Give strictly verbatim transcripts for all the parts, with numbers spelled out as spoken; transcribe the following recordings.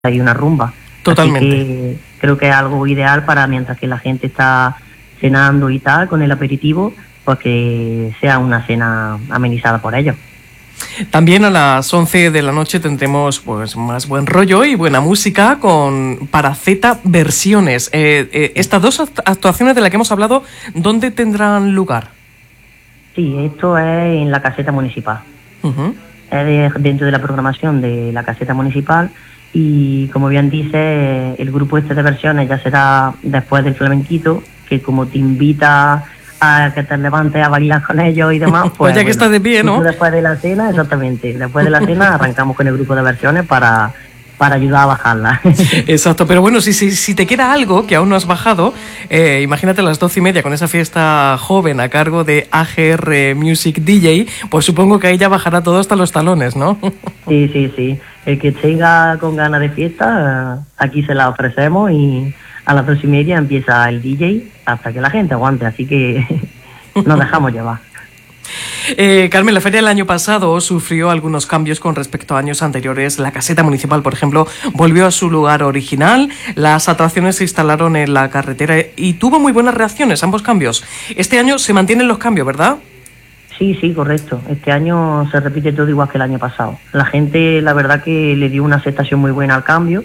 y una rumba. Totalmente. Así que creo que es algo ideal para mientras que la gente está cenando y tal, con el aperitivo, pues que sea una cena amenizada por ellos. También a las once de la noche tendremos pues más buen rollo y buena música con Paraceta Versiones. Eh, eh, estas dos actuaciones de las que hemos hablado, ¿dónde tendrán lugar? Sí, esto es en la caseta municipal. Uh-huh. Es de, dentro de la programación de la caseta municipal y, como bien dice, el grupo este de versiones ya será después del flamenquito, que como te invita a que te levantes a bailar con ellos y demás, pues, pues ya que bueno, estás de pie, ¿no? Después de la cena, exactamente, después de la cena arrancamos con el grupo de versiones para, para ayudar a bajarla. Exacto, pero bueno, si, si, si te queda algo que aún no has bajado, eh, imagínate a las doce y media con esa fiesta joven a cargo de A G R Music D J, pues supongo que ahí ya bajará todo hasta los talones, ¿no? Sí, sí, sí. El que tenga con ganas de fiesta, aquí se la ofrecemos y a las dos y media empieza el D J hasta que la gente aguante, así que nos dejamos llevar. Eh, Carmen, la feria del año pasado sufrió algunos cambios con respecto a años anteriores. La caseta municipal, por ejemplo, volvió a su lugar original, las atracciones se instalaron en la carretera y tuvo muy buenas reacciones, ambos cambios. Este año se mantienen los cambios, ¿verdad? Sí, sí, correcto. Este año se repite todo igual que el año pasado. La gente, la verdad que le dio una aceptación muy buena al cambio,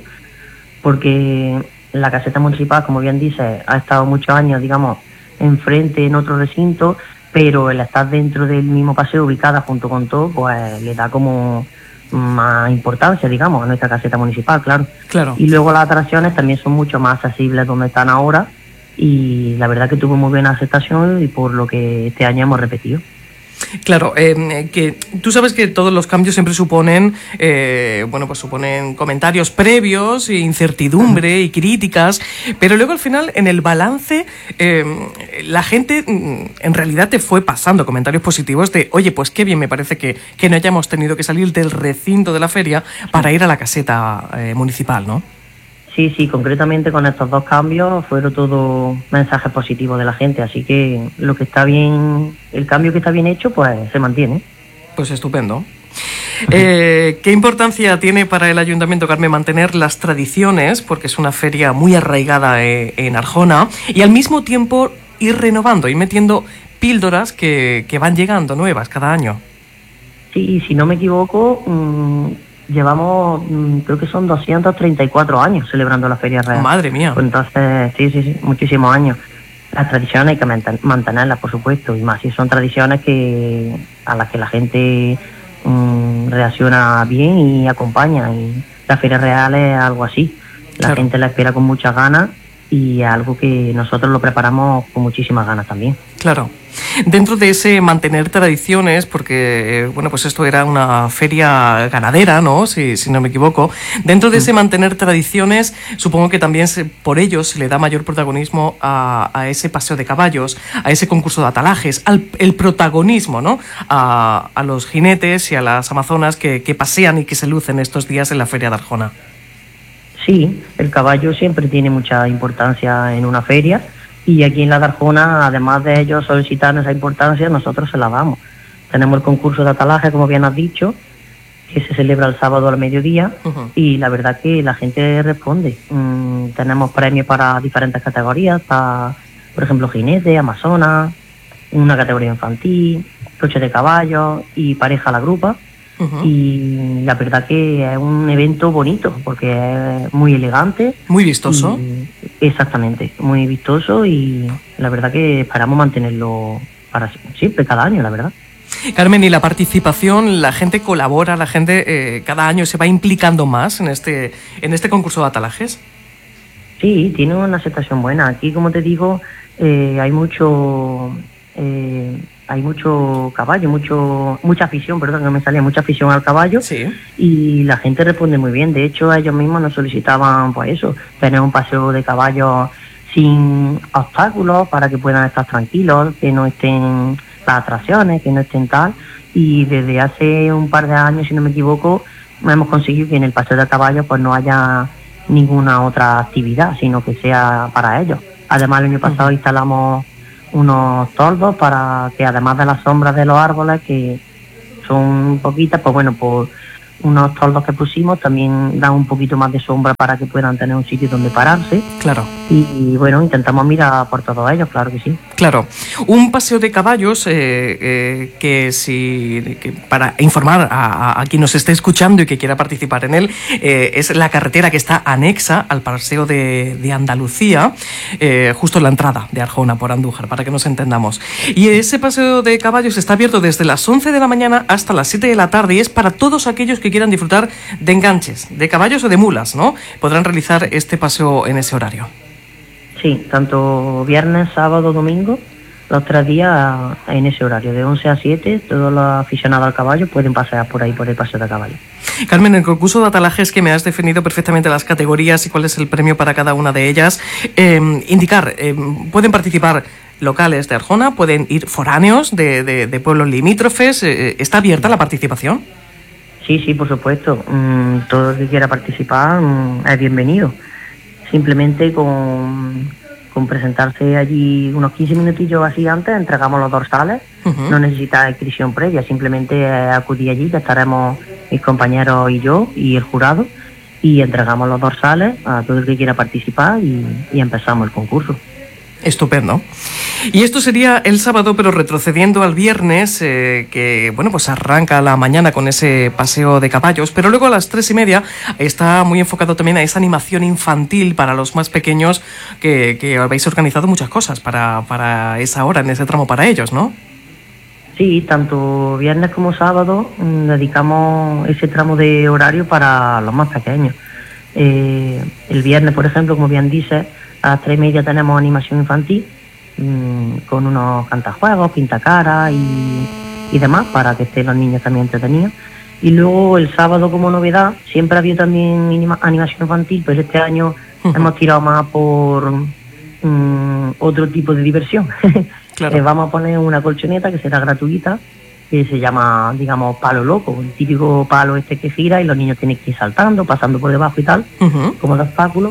porque la caseta municipal, como bien dice, ha estado muchos años, digamos, enfrente en otro recinto, pero el estar dentro del mismo paseo, ubicada junto con todo, pues le da como más importancia, digamos, a nuestra caseta municipal, claro. Claro. Y luego las atracciones también son mucho más accesibles donde están ahora, y la verdad que tuvo muy buena aceptación y por lo que este año hemos repetido. Claro, eh, que tú sabes que todos los cambios siempre suponen, eh, bueno, pues suponen comentarios previos, incertidumbre y críticas, pero luego al final en el balance eh, la gente en realidad te fue pasando comentarios positivos de, oye, pues qué bien me parece que, que no hayamos tenido que salir del recinto de la feria para ir a la caseta eh, municipal, ¿no? Sí, sí, concretamente con estos dos cambios fueron todos mensajes positivos de la gente, así que lo que está bien, el cambio que está bien hecho, pues se mantiene. Pues estupendo. Eh, ¿Qué importancia tiene para el Ayuntamiento, Carmen, mantener las tradiciones, porque es una feria muy arraigada eh, en Arjona, y al mismo tiempo ir renovando, ir metiendo píldoras que, que van llegando nuevas cada año? Sí, si no me equivoco, mmm, llevamos, mmm, creo que son doscientos treinta y cuatro años celebrando la Feria Real. Madre mía. Pues entonces, sí, sí, sí, muchísimos años. Las tradiciones hay que mantenerlas, por supuesto, y más si son tradiciones que a las que la gente mmm, reacciona bien y acompaña. Y la Feria Real es algo así. La Claro. gente la espera con muchas ganas y es algo que nosotros lo preparamos con muchísimas ganas también. Claro. Dentro de ese mantener tradiciones, porque eh, bueno, pues esto era una feria ganadera, ¿no? Si, si no me equivoco. Dentro de ese mantener tradiciones, supongo que también se, por ello se le da mayor protagonismo a, a ese paseo de caballos, a ese concurso de atalajes, al el protagonismo, ¿no? A, a los jinetes y a las amazonas que, que pasean y que se lucen estos días en la Feria de Arjona. Sí, el caballo siempre tiene mucha importancia en una feria y aquí en la de Arjona, además de ellos solicitar esa importancia, nosotros se la damos. Tenemos el concurso de atalaje, como bien has dicho, que se celebra el sábado al mediodía. Uh-huh. Y la verdad que la gente responde. Mm, tenemos premios para diferentes categorías, para, por ejemplo, jinete, amazona, una categoría infantil, coche de caballo y pareja a la grupa. Uh-huh. Y la verdad que es un evento bonito porque es muy elegante, muy vistoso y, exactamente, muy vistoso, y la verdad que esperamos mantenerlo para siempre, cada año, la verdad. Carmen, y la participación, la gente colabora, la gente eh, cada año se va implicando más en este en este concurso de atalajes. Sí, tiene una aceptación buena. Aquí, como te digo, eh, hay mucho eh, hay mucho caballo, mucho mucha afición, perdón, que me salía mucha afición al caballo. Sí. Y la gente responde muy bien. De hecho, ellos mismos nos solicitaban, pues eso, tener un paseo de caballos sin obstáculos para que puedan estar tranquilos, que no estén las atracciones, que no estén tal. Y desde hace un par de años, si no me equivoco, hemos conseguido que en el paseo de caballos pues no haya ninguna otra actividad, sino que sea para ellos. Además, el año pasado uh-huh. instalamos unos toldos para que, además de las sombras de los árboles, que son poquitas, pues bueno, por unos toldos que pusimos también dan un poquito más de sombra para que puedan tener un sitio donde pararse. Claro. Y, y bueno, intentamos mirar por todos ellos, claro que sí. Claro. Un paseo de caballos eh, eh, que si que para informar a, a, a quien nos esté escuchando y que quiera participar en él, eh, es la carretera que está anexa al paseo de, de Andalucía, eh, justo en la entrada de Arjona por Andújar, para que nos entendamos. Y ese paseo de caballos está abierto desde las once de la mañana hasta las siete de la tarde y es para todos aquellos que quieran disfrutar de enganches, de caballos o de mulas, ¿no? Podrán realizar este paseo en ese horario. Sí, tanto viernes, sábado, domingo, los tres días en ese horario, de once a siete, todos los aficionados al caballo pueden pasear por ahí, por el paseo de caballo. Carmen, en el concurso de atalaje es que me has definido perfectamente las categorías y cuál es el premio para cada una de ellas. Eh, indicar, eh, pueden participar locales de Arjona, pueden ir foráneos de, de, de pueblos limítrofes. Eh, ¿Está abierta la participación? Sí, sí, por supuesto. Mm, todo el que quiera participar mm, es bienvenido. Simplemente con, con presentarse allí unos quince minutillos así antes, entregamos los dorsales. Uh-huh. No necesita inscripción previa, simplemente eh, acudí allí, que estaremos mis compañeros y yo y el jurado, y entregamos los dorsales a todo el que quiera participar y, y empezamos el concurso. Estupendo. Y esto sería el sábado, pero retrocediendo al viernes, eh, que bueno, pues arranca la mañana con ese paseo de caballos, pero luego a las tres y media está muy enfocado también a esa animación infantil para los más pequeños, que, que habéis organizado muchas cosas para, para esa hora, en ese tramo para ellos, ¿no? Sí, tanto viernes como sábado mmm, dedicamos ese tramo de horario para los más pequeños. Eh, el viernes, por ejemplo, como bien dices, a las tres y media tenemos animación infantil mmm, con unos cantajuegos, pintacaras y, y demás para que estén los niños también entretenidos. Y luego el sábado, como novedad, siempre ha habido también anima, animación infantil, pero este año uh-huh. hemos tirado más por mmm, otro tipo de diversión. Claro. eh, vamos a poner una colchoneta que será gratuita, que se llama, digamos, palo loco, el típico palo este que gira y los niños tienen que ir saltando, pasando por debajo y tal, uh-huh. como de obstáculos.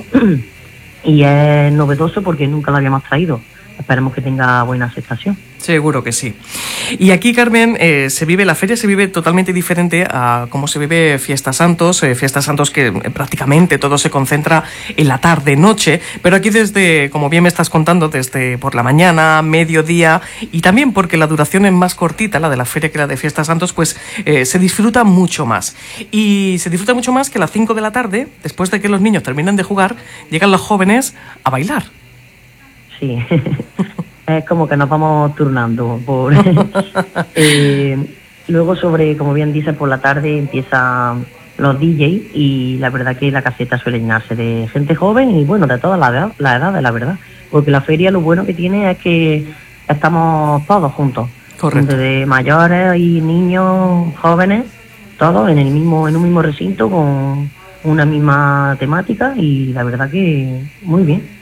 Y es novedoso porque nunca lo habíamos traído. Esperemos que tenga buena aceptación. Seguro que sí. Y aquí, Carmen, eh, se vive, la feria se vive totalmente diferente a cómo se vive Fiesta Santos, eh, Fiesta Santos que eh, prácticamente todo se concentra en la tarde-noche, pero aquí desde, como bien me estás contando, desde por la mañana, mediodía, y también porque la duración es más cortita, la de la feria que la de Fiesta Santos, pues eh, se disfruta mucho más. Y se disfruta mucho más que a las cinco de la tarde, después de que los niños terminan de jugar, llegan los jóvenes a bailar. Sí, es como que nos vamos turnando. Por eh, luego sobre, como bien dices, por la tarde empiezan los D Js y la verdad que la caseta suele llenarse de gente joven y bueno, de todas las edad, la edades, la verdad. Porque la feria lo bueno que tiene es que estamos todos juntos. Correcto. Desde mayores y niños, jóvenes, todos en el mismo, en un mismo recinto con una misma temática y la verdad que muy bien.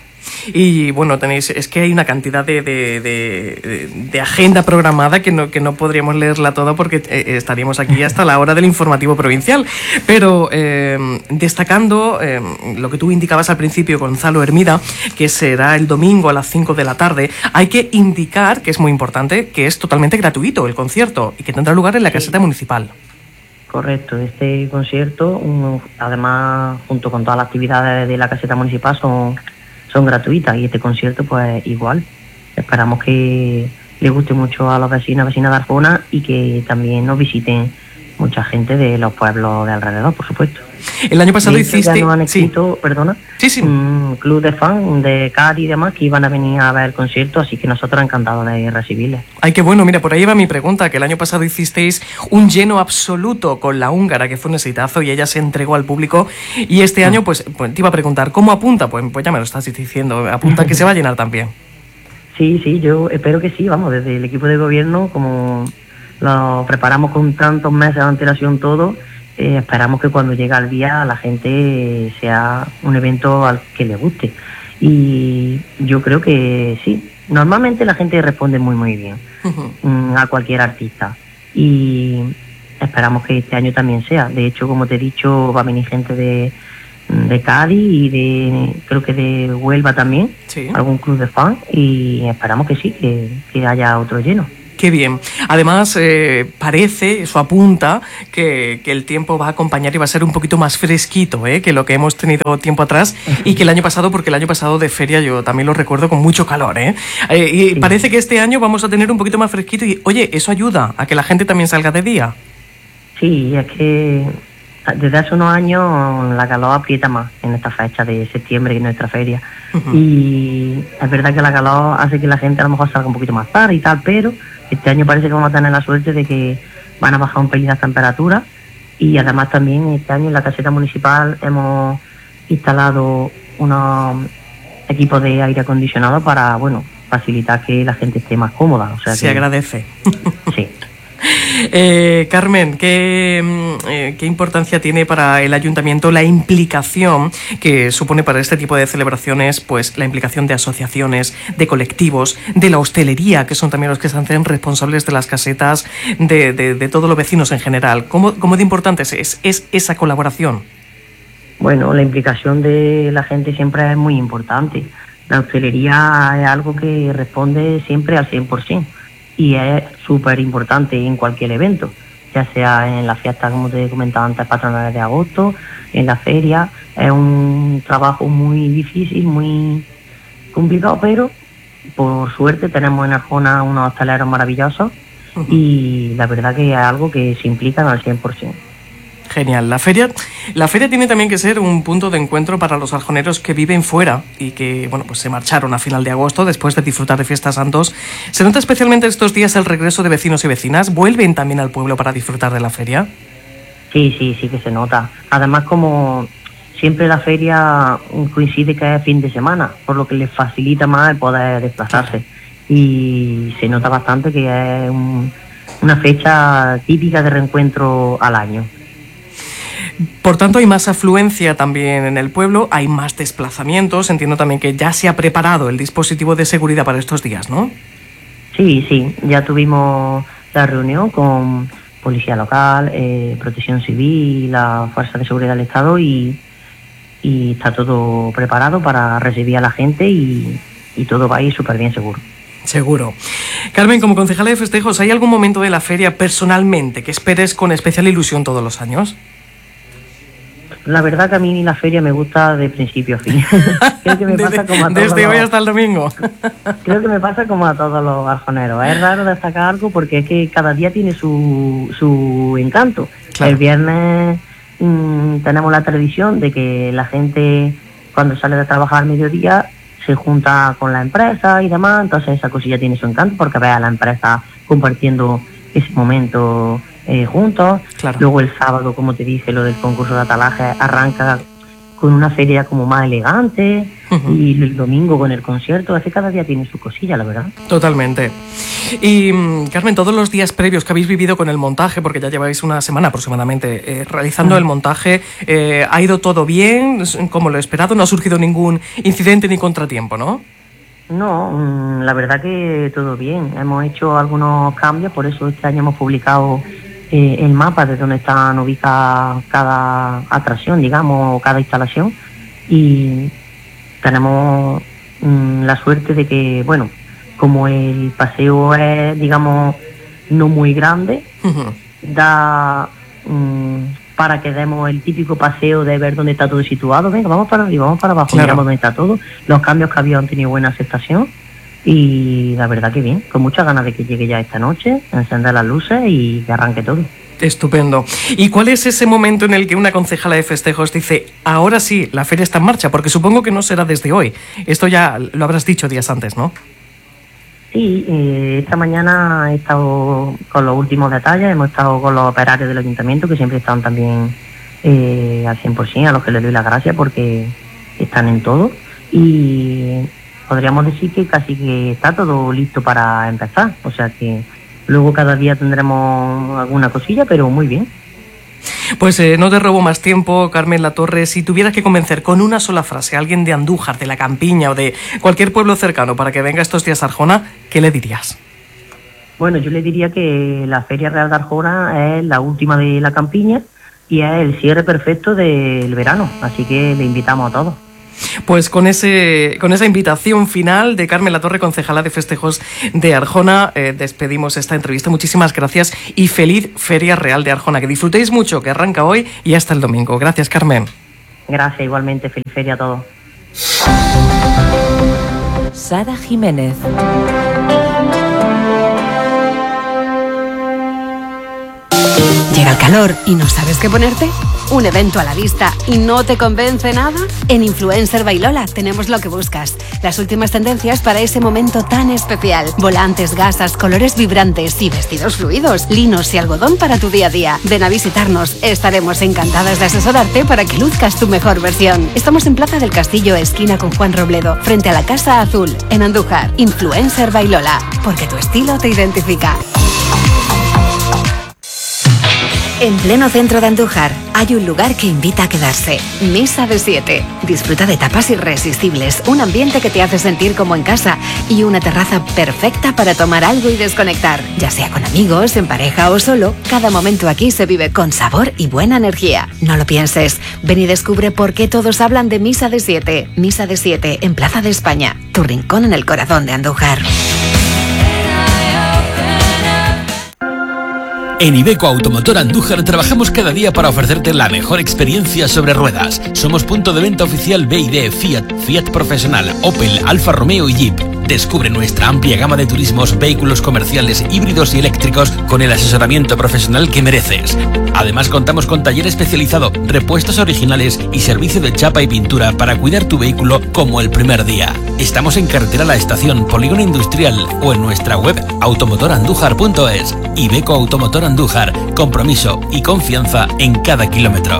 Y bueno, tenéis, es que hay una cantidad de, de, de, de agenda programada que no, que no podríamos leerla toda porque eh, estaríamos aquí hasta la hora del informativo provincial. Pero eh, destacando eh, lo que tú indicabas al principio, Gonzalo Hermida, que será el domingo a las cinco de la tarde, hay que indicar, que es muy importante, que es totalmente gratuito el concierto y que tendrá lugar en la caseta municipal. Correcto, este concierto, además, junto con todas las actividades de la caseta municipal, son... son gratuitas y este concierto pues igual. Esperamos que le guste mucho a los vecinos, vecinas de Arjona y que también nos visiten mucha gente de los pueblos de alrededor, por supuesto. El año pasado hiciste... Ya nos han escrito, sí. perdona, sí, sí. un club de fans de Cádiz y demás que iban a venir a ver el concierto, así que nosotros encantados de recibirles. Ay, qué bueno, mira, por ahí va mi pregunta, que el año pasado hicisteis un lleno absoluto con la húngara, que fue un exitazo y ella se entregó al público, y este año pues, pues te iba a preguntar, ¿cómo apunta? Pues, pues ya me lo estás diciendo, apunta que se va a llenar también. Sí, sí, yo espero que sí, vamos, desde el equipo de gobierno, como lo preparamos con tantos meses de antelación todo, Eh, esperamos que cuando llegue el día la gente sea un evento al que le guste y yo creo que sí, normalmente la gente responde muy muy bien uh-huh. a cualquier artista y esperamos que este año también sea. De hecho, como te he dicho, va a venir gente de, de Cádiz y de creo que de Huelva también, sí. algún club de fans y esperamos que sí, que, que haya otro lleno. Qué bien. Además, eh, parece, eso apunta, que, que el tiempo va a acompañar y va a ser un poquito más fresquito, ¿eh? Que lo que hemos tenido tiempo atrás y que el año pasado, porque el año pasado de feria yo también lo recuerdo con mucho calor, ¿eh? Eh, y sí. Parece que este año vamos a tener un poquito más fresquito y, oye, eso ayuda a que la gente también salga de día. Sí, es que desde hace unos años la calor aprieta más en esta fecha de septiembre, que es nuestra feria. Uh-huh. Y es verdad que la calor hace que la gente a lo mejor salga un poquito más tarde y tal, pero este año parece que vamos a tener la suerte de que van a bajar un pelín las temperaturas y además también este año en la caseta municipal hemos instalado unos equipos de aire acondicionado para, bueno, facilitar que la gente esté más cómoda. O sea, se que, agradece. Sí. Eh, Carmen, ¿qué, eh, ¿qué importancia tiene para el ayuntamiento la implicación que supone para este tipo de celebraciones, pues la implicación de asociaciones, de colectivos, de la hostelería, que son también los que se hacen responsables de las casetas, de, de, de todos los vecinos en general? ¿Cómo, cómo de importante es, es, es esa colaboración? Bueno, la implicación de la gente siempre es muy importante. La hostelería es algo que responde siempre al cien por ciento. Y es súper importante en cualquier evento, ya sea en la fiesta, como te comentaba antes, patronales de agosto, en la feria. Es un trabajo muy difícil, muy complicado, pero por suerte tenemos en Arjona unos hosteleros maravillosos. Uh-huh. Y la verdad que es algo que se implican al cien por ciento. Genial. La feria, la feria tiene también que ser un punto de encuentro para los arjoneros que viven fuera y que, bueno, pues se marcharon a final de agosto después de disfrutar de Fiestas Santos. ¿Se nota especialmente estos días el regreso de vecinos y vecinas? ¿Vuelven también al pueblo para disfrutar de la feria? Sí, sí, sí que se nota. Además, como siempre la feria coincide que es fin de semana, por lo que les facilita más el poder desplazarse. Y se nota bastante que es un, una fecha típica de reencuentro al año. Por tanto, hay más afluencia también en el pueblo, hay más desplazamientos. Entiendo también que ya se ha preparado el dispositivo de seguridad para estos días, ¿no? Sí, sí, ya tuvimos la reunión con Policía Local, eh, Protección Civil, la Fuerza de Seguridad del Estado y, y está todo preparado para recibir a la gente y, y todo va a ir súper bien seguro. Seguro. Carmen, como concejala de festejos, ¿hay algún momento de la feria personalmente que esperes con especial ilusión todos los años? La verdad que a mí la feria me gusta de principio a fin. Creo que me desde, pasa como a todos Desde los, hoy hasta el domingo. Creo que me pasa como a todos los arjoneros. Es raro destacar algo porque es que cada día tiene su, su encanto. Claro. El viernes mmm, tenemos la tradición de que la gente cuando sale de trabajar al mediodía se junta con la empresa y demás. Entonces esa cosilla tiene su encanto porque ve a la empresa compartiendo ese momento Eh, juntos. Claro. Luego el sábado, como te dije, lo del concurso de atalaje arranca con una feria como más elegante. Uh-huh. Y el domingo con el concierto. Así cada día tiene su cosilla, la verdad. Totalmente. Y Carmen, todos los días previos que habéis vivido con el montaje, porque ya lleváis una semana aproximadamente eh, realizando uh-huh. el montaje, eh, ¿ha ido todo bien? Como lo esperado, no ha surgido ningún incidente ni contratiempo, ¿no? No, la verdad que todo bien. Hemos hecho algunos cambios, por eso este año hemos publicado eh, el mapa de donde están ubicadas cada atracción, digamos, o cada instalación. Y tenemos mmm, la suerte de que, bueno, como el paseo es, digamos, no muy grande, uh-huh. da mmm, para que demos el típico paseo de ver dónde está todo situado. Venga, vamos para arriba, vamos para abajo, claro. Miramos dónde está todo. Los cambios que había han tenido buena aceptación y la verdad que bien, con muchas ganas de que llegue ya esta noche, encender las luces y que arranque todo. Estupendo. ¿Y cuál es ese momento en el que una concejala de festejos dice, ahora sí, la feria está en marcha? Porque supongo que no será desde hoy. Esto ya lo habrás dicho días antes, ¿no? Sí, eh, esta mañana he estado con los últimos detalles, hemos estado con los operarios del ayuntamiento que siempre están también eh, al cien por ciento, a los que les doy las gracias porque están en todo y podríamos decir que casi que está todo listo para empezar, o sea que luego cada día tendremos alguna cosilla, pero muy bien. Pues eh, no te robo más tiempo, Carmen Latorre. Si tuvieras que convencer con una sola frase a alguien de Andújar, de la Campiña o de cualquier pueblo cercano para que venga estos días a Arjona, ¿qué le dirías? Bueno, yo le diría que la Feria Real de Arjona es la última de la Campiña y es el cierre perfecto del verano, así que le invitamos a todos. Pues con ese con esa invitación final de Carmen Latorre, concejala de Festejos de Arjona, eh, despedimos esta entrevista. Muchísimas gracias y feliz Feria Real de Arjona. Que disfrutéis mucho, que arranca hoy y hasta el domingo. Gracias, Carmen. Gracias, igualmente. Feliz feria a todos. Sara Jiménez. ¿Llega el calor y no sabes qué ponerte? ¿Un evento a la vista y no te convence nada? En Influencer by Lola tenemos lo que buscas. Las últimas tendencias para ese momento tan especial. Volantes, gasas, colores vibrantes y vestidos fluidos. Linos y algodón para tu día a día. Ven a visitarnos. Estaremos encantadas de asesorarte para que luzcas tu mejor versión. Estamos en Plaza del Castillo, esquina con Juan Robledo, frente a la Casa Azul, en Andújar. Influencer by Lola, porque tu estilo te identifica. En pleno centro de Andújar hay un lugar que invita a quedarse. Misa de Siete. Disfruta de tapas irresistibles, un ambiente que te hace sentir como en casa y una terraza perfecta para tomar algo y desconectar. Ya sea con amigos, en pareja o solo, cada momento aquí se vive con sabor y buena energía. No lo pienses. Ven y descubre por qué todos hablan de Misa de Siete. Misa de Siete en Plaza de España. Tu rincón en el corazón de Andújar. En Iveco Automotor Andújar trabajamos cada día para ofrecerte la mejor experiencia sobre ruedas. Somos punto de venta oficial B y D, Fiat, Fiat Profesional, Opel, Alfa Romeo y Jeep. Descubre nuestra amplia gama de turismos, vehículos comerciales, híbridos y eléctricos con el asesoramiento profesional que mereces. Además contamos con taller especializado, repuestos originales y servicio de chapa y pintura para cuidar tu vehículo como el primer día. Estamos en carretera La Estación, Polígono Industrial o en nuestra web automotorandújar punto es. Iveco Automotor Andújar, compromiso y confianza en cada kilómetro.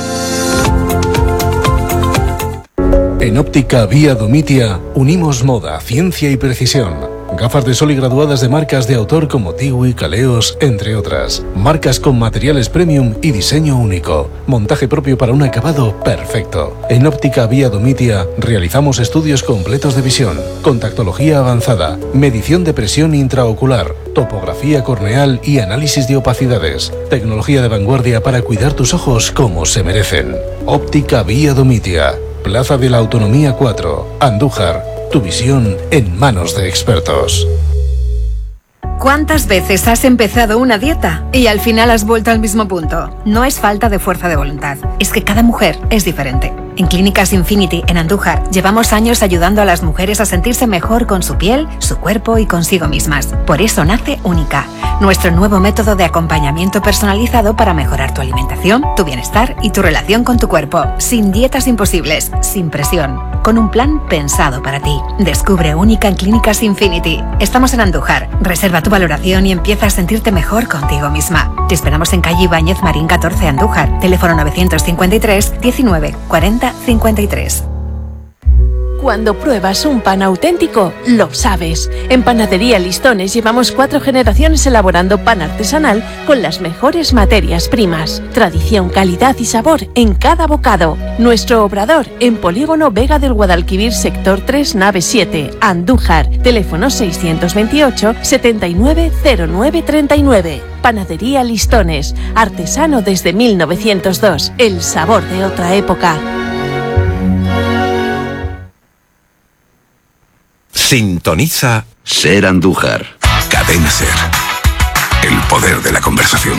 En Óptica Vía Domitia unimos moda, ciencia y precisión. Gafas de sol y graduadas de marcas de autor como Tiwi, Caleos, entre otras. Marcas con materiales premium y diseño único. Montaje propio para un acabado perfecto. En Óptica Vía Domitia realizamos estudios completos de visión, contactología avanzada, medición de presión intraocular, topografía corneal y análisis de opacidades. Tecnología de vanguardia para cuidar tus ojos como se merecen. Óptica Vía Domitia. Plaza de la Autonomía cuatro, Andújar. Tu visión en manos de expertos. ¿Cuántas veces has empezado una dieta y al final has vuelto al mismo punto? No es falta de fuerza de voluntad, es que cada mujer es diferente. En Clínicas Infinity, en Andújar, llevamos años ayudando a las mujeres a sentirse mejor con su piel, su cuerpo y consigo mismas. Por eso nace Única, nuestro nuevo método de acompañamiento personalizado para mejorar tu alimentación, tu bienestar y tu relación con tu cuerpo. Sin dietas imposibles, sin presión, con un plan pensado para ti. Descubre Única en Clínicas Infinity. Estamos en Andújar. Reserva tu valoración y empieza a sentirte mejor contigo misma. Te esperamos en calle Ibáñez Marín catorce, Andújar. Teléfono novecientos cincuenta y tres, diecinueve, cuarenta, cincuenta y tres. Cuando pruebas un pan auténtico, lo sabes. En Panadería Listones llevamos cuatro generaciones elaborando pan artesanal con las mejores materias primas. Tradición, calidad y sabor en cada bocado. Nuestro obrador en Polígono Vega del Guadalquivir, sector tres, nave siete, Andújar. Teléfono seiscientos veintiocho, setenta y nueve, cero nueve treinta y nueve. Panadería Listones, artesano desde mil novecientos dos. El sabor de otra época. Sintoniza Ser Andújar. Cadena Ser. El poder de la conversación.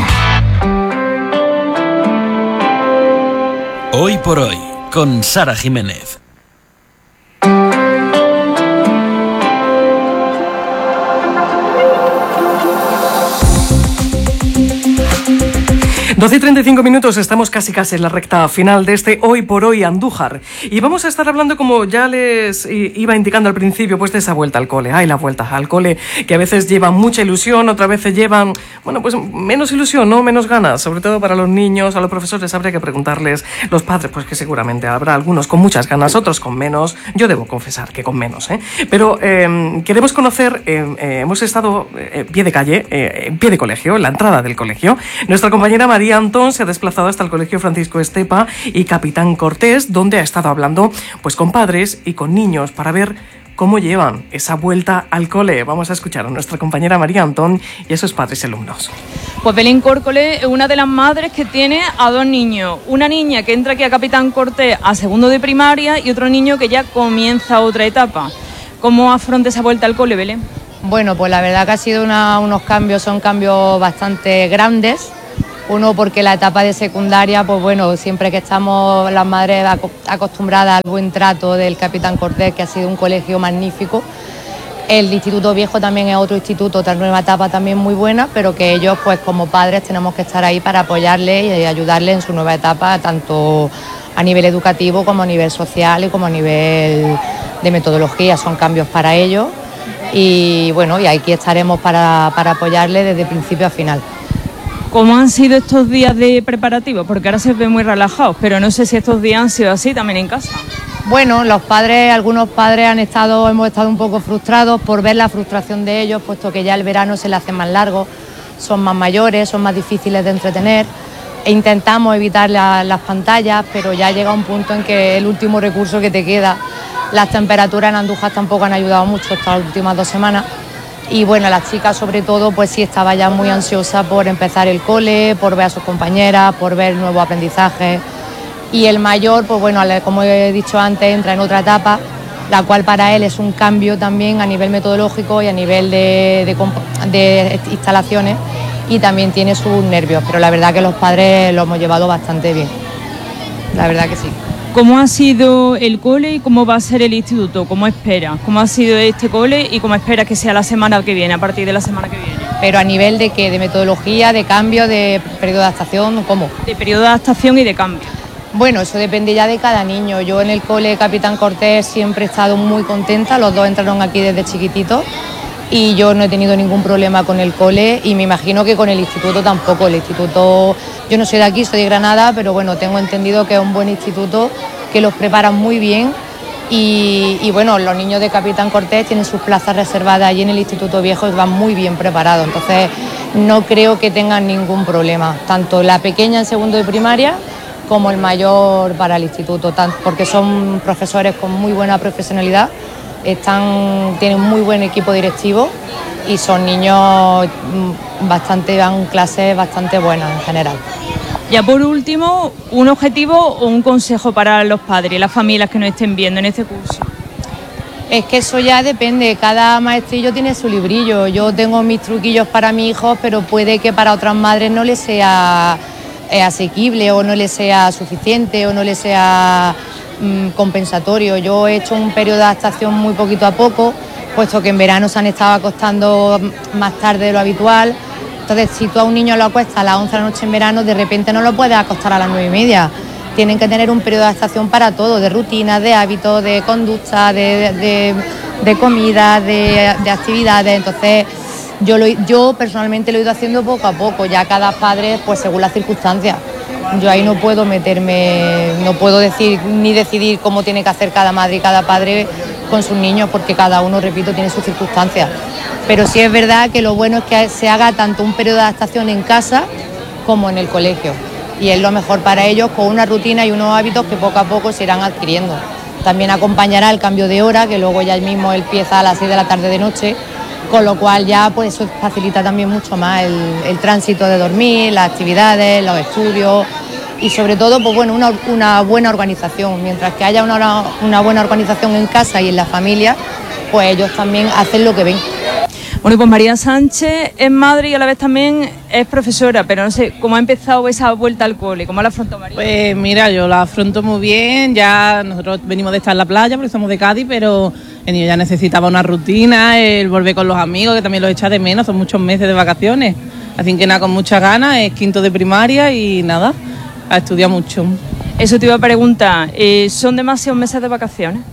Hoy por hoy, con Sara Jiménez. doce y treinta y cinco minutos, estamos casi casi en la recta final de este Hoy por Hoy Andújar. Y vamos a estar hablando, como ya les iba indicando al principio, pues de esa vuelta al cole. Ay, la vuelta al cole, que a veces llevan mucha ilusión, otras veces llevan, bueno, pues menos ilusión, ¿no? Menos ganas, sobre todo para los niños, a los profesores habría que preguntarles, los padres, pues que seguramente habrá algunos con muchas ganas, otros con menos. Yo debo confesar que con menos, ¿eh? Pero eh, queremos conocer, eh, eh, hemos estado eh, pie de calle, eh, en pie de colegio, en la entrada del colegio. Nuestra compañera María Antón se ha desplazado hasta el Colegio Francisco Estepa y Capitán Cortés, donde ha estado hablando pues con padres y con niños para ver cómo llevan esa vuelta al cole. Vamos a escuchar a nuestra compañera María Antón y a sus padres y alumnos. Pues Belén Córcole es una de las madres que tiene a dos niños. Una niña que entra aquí a Capitán Cortés a segundo de primaria y otro niño que ya comienza otra etapa. ¿Cómo afronta esa vuelta al cole, Belén? Bueno, pues la verdad que ha sido una, unos cambios, son cambios bastante grandes. Uno porque la etapa de secundaria, pues bueno, siempre que estamos las madres acostumbradas al buen trato del Capitán Cortés, que ha sido un colegio magnífico. El Instituto Viejo también es otro instituto, otra nueva etapa también muy buena, pero que ellos, pues como padres, tenemos que estar ahí para apoyarles y ayudarles en su nueva etapa, tanto a nivel educativo como a nivel social y como a nivel de metodología. Son cambios para ellos y bueno, y aquí estaremos para, para apoyarles desde principio a final. ¿Cómo han sido estos días de preparativos? Porque ahora se ven muy relajados, pero no sé si estos días han sido así también en casa. Bueno, los padres, algunos padres han estado, hemos estado un poco frustrados por ver la frustración de ellos, puesto que ya el verano se les hace más largo, son más mayores, son más difíciles de entretener. E intentamos evitar la, las pantallas, pero ya llega un punto en que el último recurso que te queda. Las temperaturas en Andújar tampoco han ayudado mucho estas últimas dos semanas. Y bueno, la chica sobre todo pues sí estaba ya muy ansiosa por empezar el cole, por ver a sus compañeras, por ver nuevos aprendizajes. Y el mayor, pues bueno, como he dicho antes, entra en otra etapa, la cual para él es un cambio también a nivel metodológico y a nivel de, de, de instalaciones, y también tiene sus nervios, pero la verdad que los padres lo hemos llevado bastante bien, la verdad que sí. ¿Cómo ha sido el cole y cómo va a ser el instituto? ¿Cómo esperas? ¿Cómo ha sido este cole y cómo esperas que sea la semana que viene, a partir de la semana que viene? Pero a nivel de qué, de metodología, de cambio, de periodo de adaptación, ¿cómo? De periodo de adaptación y de cambio. Bueno, eso depende ya de cada niño. Yo en el cole Capitán Cortés siempre he estado muy contenta, los dos entraron aquí desde chiquititos y yo no he tenido ningún problema con el cole y me imagino que con el instituto tampoco. El instituto, yo no soy de aquí, soy de Granada, pero bueno, tengo entendido que es un buen instituto, que los preparan muy bien y, y bueno, los niños de Capitán Cortés tienen sus plazas reservadas allí en el Instituto Viejo y van muy bien preparados, entonces no creo que tengan ningún problema, tanto la pequeña en segundo de primaria como el mayor para el instituto, porque son profesores con muy buena profesionalidad, están, tienen muy buen equipo directivo y son niños bastante, van clases bastante buenas en general. Ya por último, un objetivo o un consejo para los padres y las familias que nos estén viendo en este curso. Es que eso ya depende, cada maestrillo tiene su librillo. Yo tengo mis truquillos para mis hijos, pero puede que para otras madres no les sea eh, asequible o no les sea suficiente o no les sea mmm, compensatorio. Yo he hecho un periodo de adaptación muy poquito a poco, puesto que en verano se han estado acostando más tarde de lo habitual. Entonces, si tú a un niño lo acuestas a las once de la noche en verano, de repente no lo puedes acostar a las nueve y media. Tienen que tener un periodo de adaptación para todo, de rutina, de hábitos, de conducta, de, de, de comida, de, de actividades. Entonces, yo, lo, yo personalmente lo he ido haciendo poco a poco, ya cada padre, pues según las circunstancias. Yo ahí no puedo meterme, no puedo decir ni decidir cómo tiene que hacer cada madre y cada padre con sus niños, porque cada uno, repito, tiene sus circunstancias. Pero sí es verdad que lo bueno es que se haga tanto un periodo de adaptación en casa como en el colegio. Y es lo mejor para ellos, con una rutina y unos hábitos que poco a poco se irán adquiriendo. También acompañará el cambio de hora, que luego ya mismo empieza a las seis de la tarde de noche, con lo cual ya pues eso facilita también mucho más el, el tránsito de dormir, las actividades, los estudios y sobre todo pues bueno, una, una buena organización. Mientras que haya una, una buena organización en casa y en la familia, pues ellos también hacen lo que ven. Bueno, pues María Sánchez es madre y a la vez también es profesora, pero no sé, ¿cómo ha empezado esa vuelta al cole? ¿Cómo la afrontó María? Pues mira, yo la afronto muy bien, ya nosotros venimos de estar en la playa porque somos de Cádiz, pero el niño ya necesitaba una rutina, el volver con los amigos, que también los echa de menos, son muchos meses de vacaciones, así que nada, con muchas ganas, es quinto de primaria y nada, a estudiar mucho. Eso te iba a preguntar, eh, ¿son demasiados meses de vacaciones?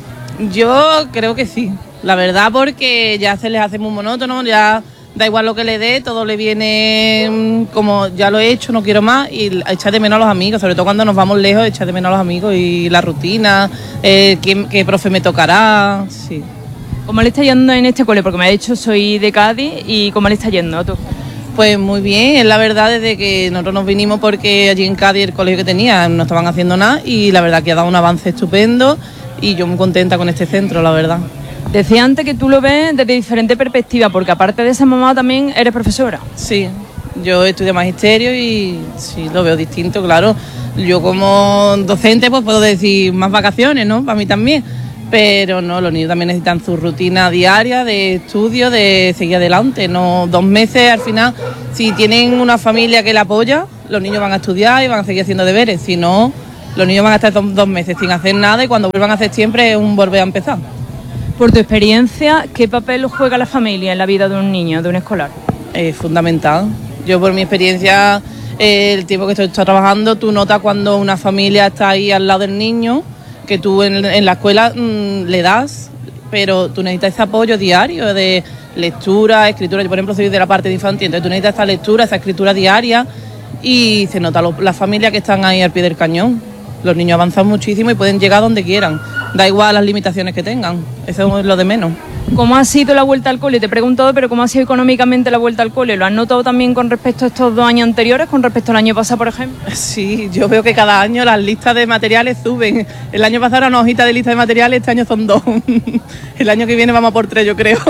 Yo creo que sí. La verdad, porque ya se les hace muy monótono, ya da igual lo que le dé, todo le viene como ya lo he hecho, no quiero más, y echar de menos a los amigos, sobre todo cuando nos vamos lejos, echar de menos a los amigos y la rutina, eh, qué, qué profe me tocará, sí. ¿Cómo le está yendo en este cole? Porque me ha dicho soy de Cádiz, y ¿cómo le está yendo a tú? Pues muy bien, es la verdad, desde que nosotros nos vinimos, porque allí en Cádiz el colegio que tenía no estaban haciendo nada, y la verdad que ha dado un avance estupendo, y yo muy contenta con este centro, la verdad. Decía antes que tú lo ves desde diferentes perspectivas, porque aparte de ser mamá también eres profesora. Sí, yo estudio magisterio y sí, lo veo distinto, claro. Yo como docente pues puedo decir más vacaciones, ¿no? Para mí también. Pero no, los niños también necesitan su rutina diaria de estudio, de seguir adelante. No, dos meses al final, si tienen una familia que la apoya, los niños van a estudiar y van a seguir haciendo deberes. Si no, los niños van a estar dos, dos meses sin hacer nada y cuando vuelvan a hacer siempre es un volver a empezar. Por tu experiencia, ¿qué papel juega la familia en la vida de un niño, de un escolar? Es fundamental. Yo por mi experiencia, eh, el tiempo que estoy, estoy trabajando, tú notas cuando una familia está ahí al lado del niño, que tú en, en la escuela mmm, le das, pero tú necesitas ese apoyo diario de lectura, escritura. Yo, por ejemplo, soy de la parte de infantil, entonces tú necesitas esa lectura, esa escritura diaria y se nota lo, las familias que están ahí al pie del cañón. Los niños avanzan muchísimo y pueden llegar donde quieran. Da igual las limitaciones que tengan, eso es lo de menos. ¿Cómo ha sido la vuelta al cole? Te he preguntado, pero ¿cómo ha sido económicamente la vuelta al cole? ¿Lo has notado también con respecto a estos dos años anteriores, con respecto al año pasado, por ejemplo? Sí, yo veo que cada año las listas de materiales suben. El año pasado era una hojita de lista de materiales, este año son dos. El año que viene vamos a por tres, yo creo.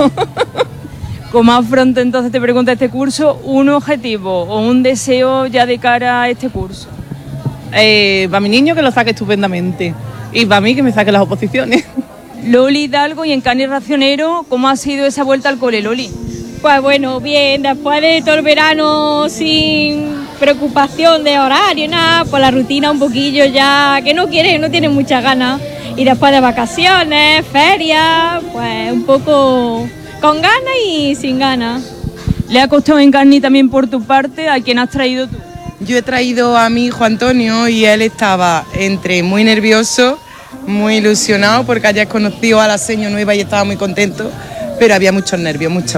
¿Cómo afronta entonces, te pregunta, este curso, un objetivo o un deseo ya de cara a este curso? Eh, para mi niño que lo saque estupendamente y para mí que me saque las oposiciones. Loli Hidalgo, y en Cani Racionero, ¿cómo ha sido esa vuelta al cole, Loli? Pues bueno, bien, después de todo el verano sin preocupación de horario, nada, pues la rutina un poquillo ya, que no quiere, no tiene muchas ganas. Y después de vacaciones, ferias, pues un poco con ganas y sin ganas. ¿Le ha costado en Cani también por tu parte? ¿A quién has traído tú? Yo he traído a mi hijo Antonio y él estaba entre muy nervioso, muy ilusionado porque haya conocido a la señora nueva y estaba muy contento, pero había muchos nervios, muchos.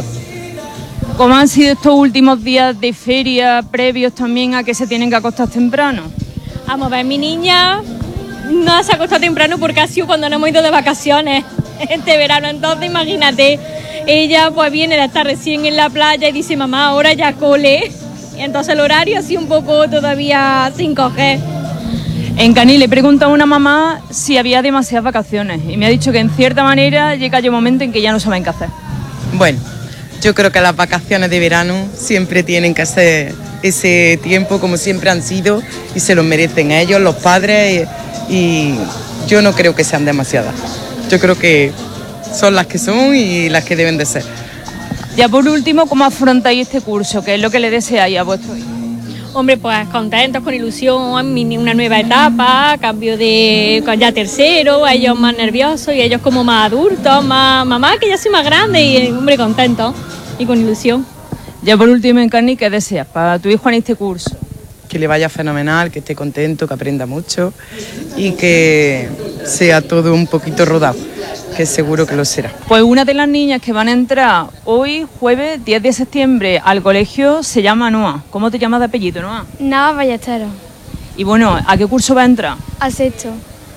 ¿Cómo han sido estos últimos días de feria previos también a que se tienen que acostar temprano? Vamos a ver, mi niña no se ha acostado temprano porque ha sido cuando nos hemos ido de vacaciones este verano, entonces imagínate, ella pues viene de estar recién en la playa y dice, mamá, ahora ya cole. Y entonces el horario ha sido un poco todavía sin coger. En Cani le pregunto a una mamá si había demasiadas vacaciones y me ha dicho que en cierta manera llega ya un momento en que ya no saben qué hacer. Bueno, yo creo que las vacaciones de verano siempre tienen que ser ese tiempo como siempre han sido y se lo merecen ellos, los padres, y, y yo no creo que sean demasiadas. Yo creo que son las que son y las que deben de ser. Ya por último, ¿cómo afrontáis este curso? ¿Qué es lo que le deseáis a vuestro hijo? Hombre, pues contentos, con ilusión, una nueva etapa, cambio de ya tercero, ellos más nerviosos y ellos como más adultos, más mamá, que ya soy más grande y hombre, contentos y con ilusión. Ya por último, en Cani, ¿qué deseas para tu hijo en este curso? Que le vaya fenomenal, que esté contento, que aprenda mucho y que sea todo un poquito rodado, que seguro que lo será. Pues una de las niñas que van a entrar hoy, jueves diez de septiembre, al colegio se llama Noa. ¿Cómo te llamas de apellido, Noa? Nava Ballesteros. Y bueno, ¿a qué curso va a entrar? Al sexto.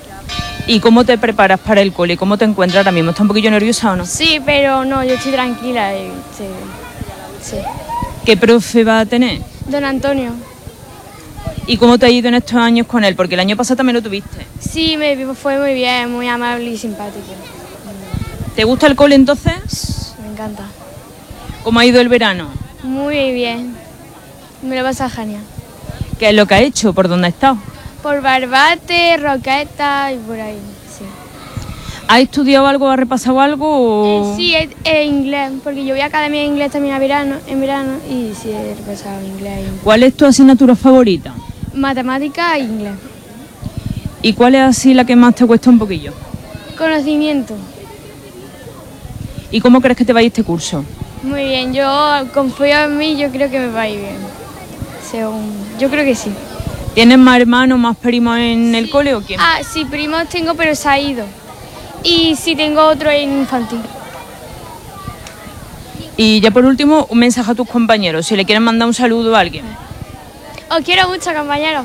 ¿Y cómo te preparas para el cole? ¿Cómo te encuentras ahora mismo? ¿Estás un poquillo nerviosa o no? Sí, pero no, yo estoy tranquila. Y, sí, sí. ¿Qué profe va a tener? Don Antonio. ¿Y cómo te ha ido en estos años con él? Porque el año pasado también lo tuviste. Sí, me fue muy bien, muy amable y simpático. ¿Te gusta el cole entonces? Me encanta. ¿Cómo ha ido el verano? Muy bien. Me lo pasa genial. ¿Qué es lo que ha hecho? ¿Por dónde ha estado? Por Barbate, Roqueta y por ahí, sí. ¿Has estudiado algo, has repasado algo? O... Eh, sí, es, es inglés, porque yo voy a academia de inglés también a verano, en verano y sí he repasado inglés. ¿Cuál es tu asignatura favorita? Matemática e inglés. ¿Y cuál es así la que más te cuesta un poquillo? Conocimiento. ¿Y cómo crees que te va a ir este curso? Muy bien, yo confío en mí, yo creo que me va a ir bien. Según, yo creo que sí. ¿Tienes más hermanos, más primos en el cole o quién? Ah, sí, primos tengo, pero se ha ido. Y sí tengo otro en infantil. Y ya por último, un mensaje a tus compañeros, si le quieren mandar un saludo a alguien. Os quiero mucho, compañeros.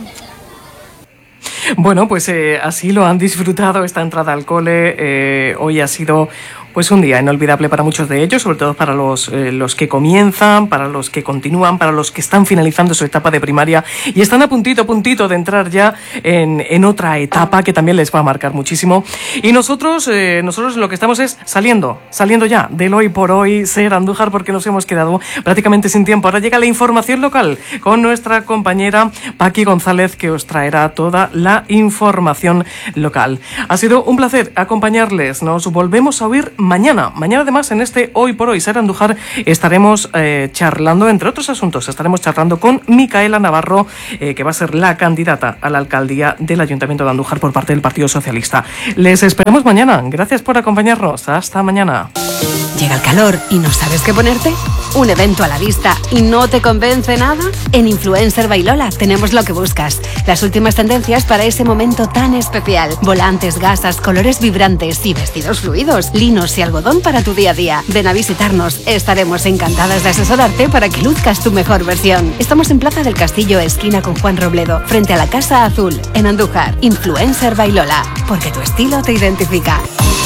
Bueno, pues eh, así lo han disfrutado esta entrada al cole. Eh, hoy ha sido Pues un día inolvidable para muchos de ellos, sobre todo para los, eh, los que comienzan, para los que continúan, para los que están finalizando su etapa de primaria y están a puntito, a puntito de entrar ya en, en otra etapa que también les va a marcar muchísimo. Y nosotros, eh, nosotros lo que estamos es saliendo, saliendo ya del hoy por hoy, Ser Andújar, porque nos hemos quedado prácticamente sin tiempo. Ahora llega la información local con nuestra compañera Paqui González, que os traerá toda la información local. Ha sido un placer acompañarles. Nos volvemos a oír mañana. Mañana, además, en este Hoy por Hoy Ser Andújar, estaremos eh, charlando, entre otros asuntos, estaremos charlando con Micaela Navarro, eh, que va a ser la candidata a la alcaldía del Ayuntamiento de Andújar por parte del Partido Socialista. Les esperamos mañana. Gracias por acompañarnos. Hasta mañana. ¿Llega el calor y no sabes qué ponerte? ¿Un evento a la vista y no te convence nada? En Influencer by Lola tenemos lo que buscas. Las últimas tendencias para ese momento tan especial. Volantes, gasas, colores vibrantes y vestidos fluidos, linos y algodón para tu día a día. Ven a visitarnos. Estaremos encantadas de asesorarte para que luzcas tu mejor versión. Estamos en Plaza del Castillo, esquina con Juan Robledo, frente a la Casa Azul, en Andújar. Influencer by Lola, porque tu estilo te identifica.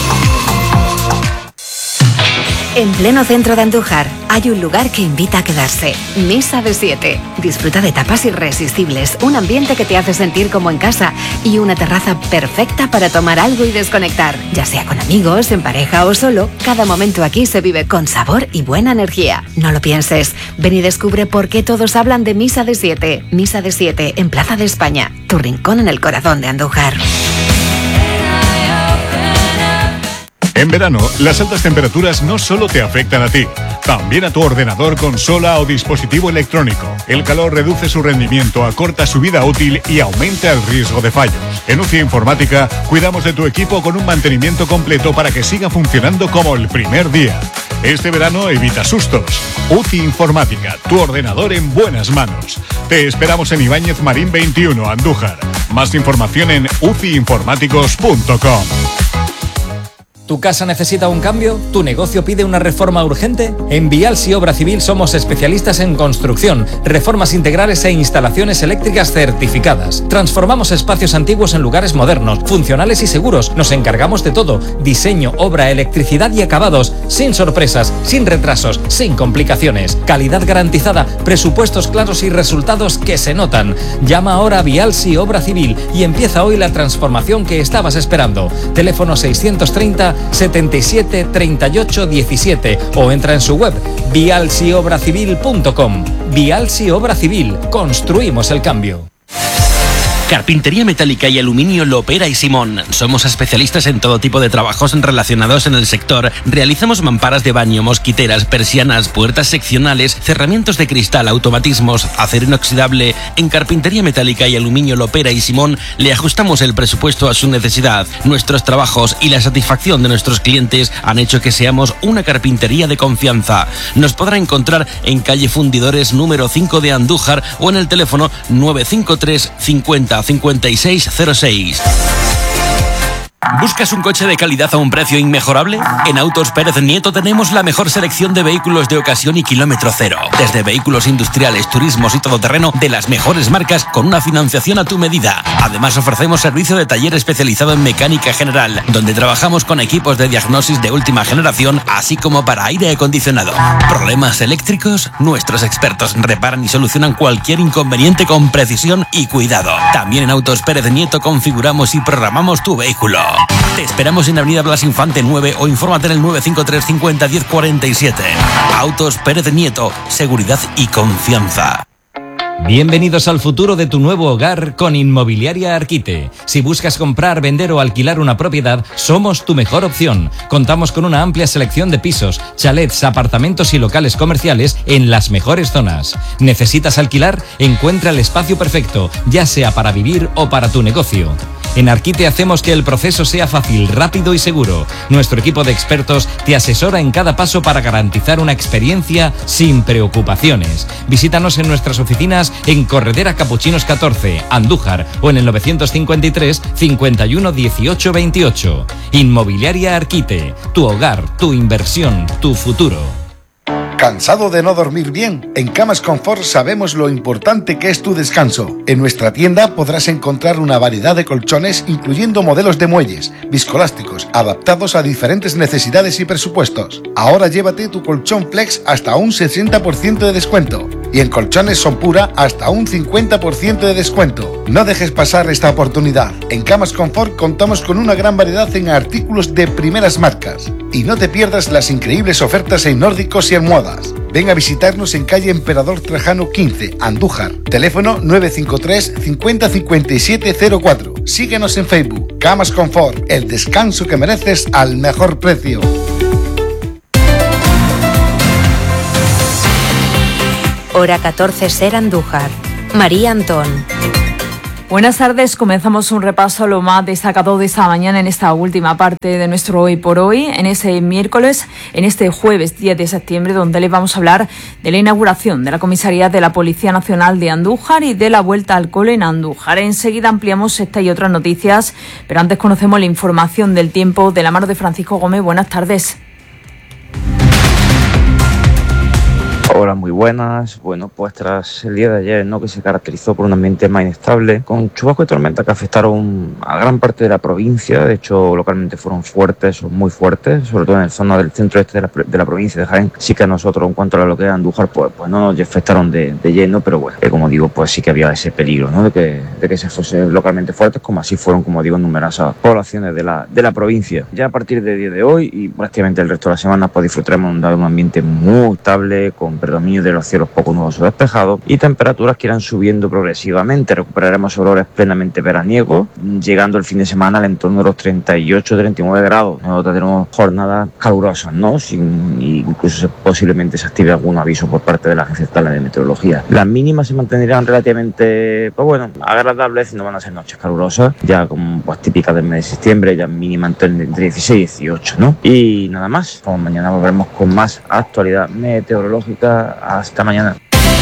En pleno centro de Andújar hay un lugar que invita a quedarse. Misa de Siete. Disfruta de tapas irresistibles, un ambiente que te hace sentir como en casa y una terraza perfecta para tomar algo y desconectar. Ya sea con amigos, en pareja o solo, cada momento aquí se vive con sabor y buena energía. No lo pienses. Ven y descubre por qué todos hablan de Misa de Siete. Misa de Siete en Plaza de España. Tu rincón en el corazón de Andújar. En verano, las altas temperaturas no solo te afectan a ti, también a tu ordenador, consola o dispositivo electrónico. El calor reduce su rendimiento, acorta su vida útil y aumenta el riesgo de fallos. En U C I Informática, cuidamos de tu equipo con un mantenimiento completo para que siga funcionando como el primer día. Este verano evita sustos. U C I Informática, tu ordenador en buenas manos. Te esperamos en Ibáñez Marín veintiuno, Andújar. Más información en u c i informáticos punto com. ¿Tu casa necesita un cambio? ¿Tu negocio pide una reforma urgente? En Vialsi Obra Civil somos especialistas en construcción, reformas integrales e instalaciones eléctricas certificadas. Transformamos espacios antiguos en lugares modernos, funcionales y seguros. Nos encargamos de todo: diseño, obra, electricidad y acabados, sin sorpresas, sin retrasos, sin complicaciones. Calidad garantizada, presupuestos claros y resultados que se notan. Llama ahora a Vialsi Obra Civil y empieza hoy la transformación que estabas esperando. Teléfono seiscientos treinta setenta y siete treinta y ocho diecisiete o entra en su web vialsi obra civil punto com. Vialsi Obra Civil, construimos el cambio. Carpintería metálica y aluminio Lopera y Simón. Somos especialistas en todo tipo de trabajos relacionados en el sector. Realizamos mamparas de baño, mosquiteras, persianas, puertas seccionales, cerramientos de cristal, automatismos, acero inoxidable. En Carpintería metálica y aluminio Lopera y Simón le ajustamos el presupuesto a su necesidad. Nuestros trabajos y la satisfacción de nuestros clientes han hecho que seamos una carpintería de confianza. Nos podrá encontrar en calle Fundidores número cinco de Andújar o en el teléfono nueve cinco tres cincuenta cincuenta y seis cero seis. ¿Buscas un coche de calidad a un precio inmejorable? En Autos Pérez Nieto tenemos la mejor selección de vehículos de ocasión y kilómetro cero. Desde vehículos industriales, turismos y todoterreno de las mejores marcas con una financiación a tu medida. Además ofrecemos servicio de taller especializado en mecánica general, donde trabajamos con equipos de diagnosis de última generación, así como para aire acondicionado. ¿Problemas eléctricos? Nuestros expertos reparan y solucionan cualquier inconveniente con precisión y cuidado. También en Autos Pérez Nieto configuramos y programamos tu vehículo. Te esperamos en Avenida Blas Infante nueve o infórmate en el nueve cinco tres cincuenta diez cuarenta y siete. Autos Pérez Nieto, seguridad y confianza. Bienvenidos al futuro de tu nuevo hogar con Inmobiliaria Arquite. Si buscas comprar, vender o alquilar una propiedad, somos tu mejor opción. Contamos con una amplia selección de pisos, chalets, apartamentos y locales comerciales en las mejores zonas. ¿Necesitas alquilar? Encuentra el espacio perfecto, ya sea para vivir o para tu negocio. En Arquite hacemos que el proceso sea fácil, rápido y seguro. Nuestro equipo de expertos te asesora en cada paso para garantizar una experiencia sin preocupaciones. Visítanos en nuestras oficinas en Corredera Capuchinos catorce, Andújar, o en el novecientos cincuenta y tres cincuenta y uno dieciocho veintiocho. Inmobiliaria Arquite, tu hogar, tu inversión, tu futuro. ¿Cansado de no dormir bien? En Camas Confort sabemos lo importante que es tu descanso. En nuestra tienda podrás encontrar una variedad de colchones, incluyendo modelos de muelles, viscoelásticos, adaptados a diferentes necesidades y presupuestos. Ahora llévate tu colchón Flex hasta un sesenta por ciento de descuento. Y en colchones Son Pura hasta un cincuenta por ciento de descuento. No dejes pasar esta oportunidad. En Camas Confort contamos con una gran variedad en artículos de primeras marcas. Y no te pierdas las increíbles ofertas en nórdicos y almohadas. Ven a visitarnos en calle Emperador Trajano quince, Andújar. Teléfono nueve cinco tres cincuenta cincuenta y siete cero cuatro. Síguenos en Facebook. Camas Confort, el descanso que mereces al mejor precio. Hora catorce, Ser Andújar. María Antón. Buenas tardes, comenzamos un repaso a lo más destacado de esta mañana en esta última parte de nuestro Hoy por Hoy, en este miércoles, en este jueves diez de septiembre, donde les vamos a hablar de la inauguración de la comisaría de la Policía Nacional de Andújar y de la vuelta al cole en Andújar. Enseguida ampliamos esta y otras noticias, pero antes conocemos la información del tiempo de la mano de Francisco Gómez. Buenas tardes. Hola, muy buenas. Bueno, pues tras el día de ayer, ¿no?, que se caracterizó por un ambiente más inestable, con chubascos y tormentas que afectaron a gran parte de la provincia. De hecho, localmente fueron fuertes o muy fuertes, sobre todo en la zona del centro este de la, de la provincia de Jaén. Sí que a nosotros, en cuanto a lo que era Andújar, pues, pues no nos afectaron de, de lleno, pero bueno, eh, como digo, pues sí que había ese peligro, ¿no?, de que, de que se fuese localmente fuertes, como así fueron, como digo, numerosas poblaciones de la, de la provincia. Ya a partir del día de hoy y prácticamente el resto de la semana, pues disfrutaremos de un ambiente muy estable, con predominio de los cielos poco nubosos despejados y temperaturas que irán subiendo progresivamente. Recuperaremos olores plenamente veraniegos, llegando el fin de semana al entorno de los treinta y ocho a treinta y nueve grados. Nosotros tenemos jornadas calurosas, ¿no? Sin, incluso posiblemente se active algún aviso por parte de la Agencia Estatal de Meteorología. Las mínimas se mantendrán relativamente, pues bueno, agradables, no van a ser noches calurosas, ya como pues típicas del mes de septiembre, ya mínima entre dieciséis y dieciocho, ¿no? Y nada más, pues mañana volveremos con más actualidad meteorológica. Hasta mañana.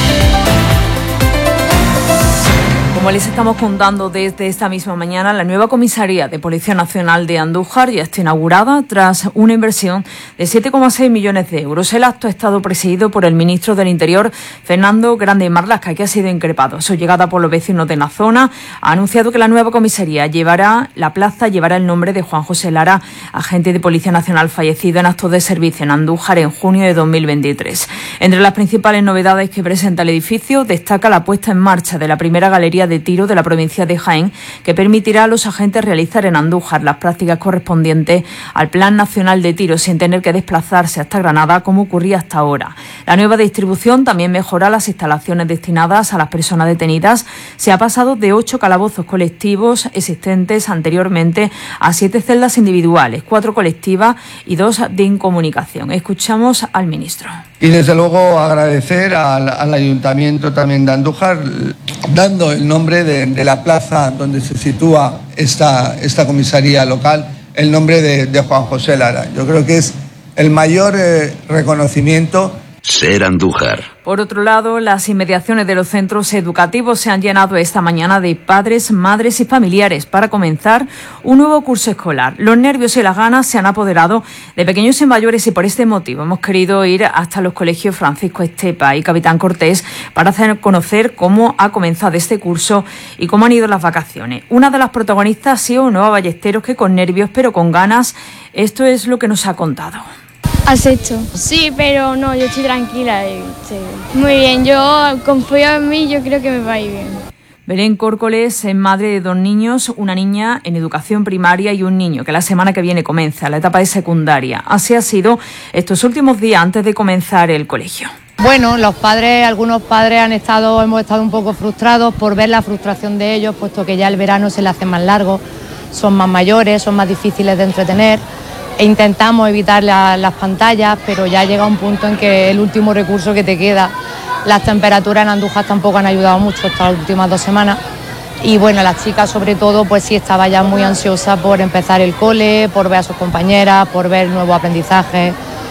Como les estamos contando desde esta misma mañana, la nueva comisaría de Policía Nacional de Andújar ya está inaugurada tras una inversión de siete coma seis millones de euros. El acto ha estado presidido por el ministro del Interior, Fernando Grande Marlaska, que ha sido increpado. A su llegada por los vecinos de la zona, ha anunciado que la nueva comisaría llevará, la plaza llevará el nombre de Juan José Lara, agente de Policía Nacional fallecido en actos de servicio en Andújar en junio de dos mil veintitrés. Entre las principales novedades que presenta el edificio, destaca la puesta en marcha de la primera galería de tiro de la provincia de Jaén, que permitirá a los agentes realizar en Andújar las prácticas correspondientes al Plan Nacional de Tiro sin tener que desplazarse hasta Granada como ocurría hasta ahora. La nueva distribución también mejora las instalaciones destinadas a las personas detenidas. Se ha pasado de ocho calabozos colectivos existentes anteriormente a siete celdas individuales, cuatro colectivas y dos de incomunicación. Escuchamos al ministro. Y desde luego agradecer al, al Ayuntamiento también de Andújar, dando el nombre de, de la plaza donde se sitúa esta, esta comisaría local, el nombre de, de Juan José Lara. Yo creo que es el mayor eh, reconocimiento. Ser Andújar. Por otro lado, las inmediaciones de los centros educativos se han llenado esta mañana de padres, madres y familiares para comenzar un nuevo curso escolar. Los nervios y las ganas se han apoderado de pequeños y mayores y por este motivo hemos querido ir hasta los colegios Francisco Estepa y Capitán Cortés para hacer conocer cómo ha comenzado este curso y cómo han ido las vacaciones. Una de las protagonistas ha sido Nueva Ballesteros, que con nervios pero con ganas, esto es lo que nos ha contado. ¿Has hecho? Sí, pero no, yo estoy tranquila. Y, sí. Muy bien, yo confío en mí, yo creo que me va a ir bien. Belén Córcoles es madre de dos niños, una niña en educación primaria y un niño que la semana que viene comienza la etapa de secundaria. Así ha sido estos últimos días antes de comenzar el colegio. Bueno, los padres, algunos padres han estado, hemos estado un poco frustrados por ver la frustración de ellos, puesto que ya el verano se les hace más largo, son más mayores, son más difíciles de entretener. E intentamos evitar la, las pantallas, pero ya llega un punto en que el último recurso que te queda. Las temperaturas en Andújar tampoco han ayudado mucho estas últimas dos semanas. Y bueno, las chicas sobre todo, pues sí estaba ya muy ansiosa por empezar el cole, por ver a sus compañeras, por ver nuevos aprendizajes.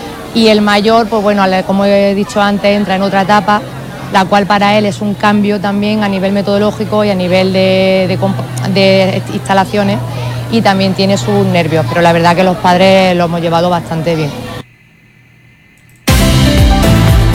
Y el mayor, pues bueno, como he dicho antes, entra en otra etapa, la cual para él es un cambio también a nivel metodológico y a nivel de, de, de instalaciones. Y también tiene sus nervios, pero la verdad que los padres lo hemos llevado bastante bien.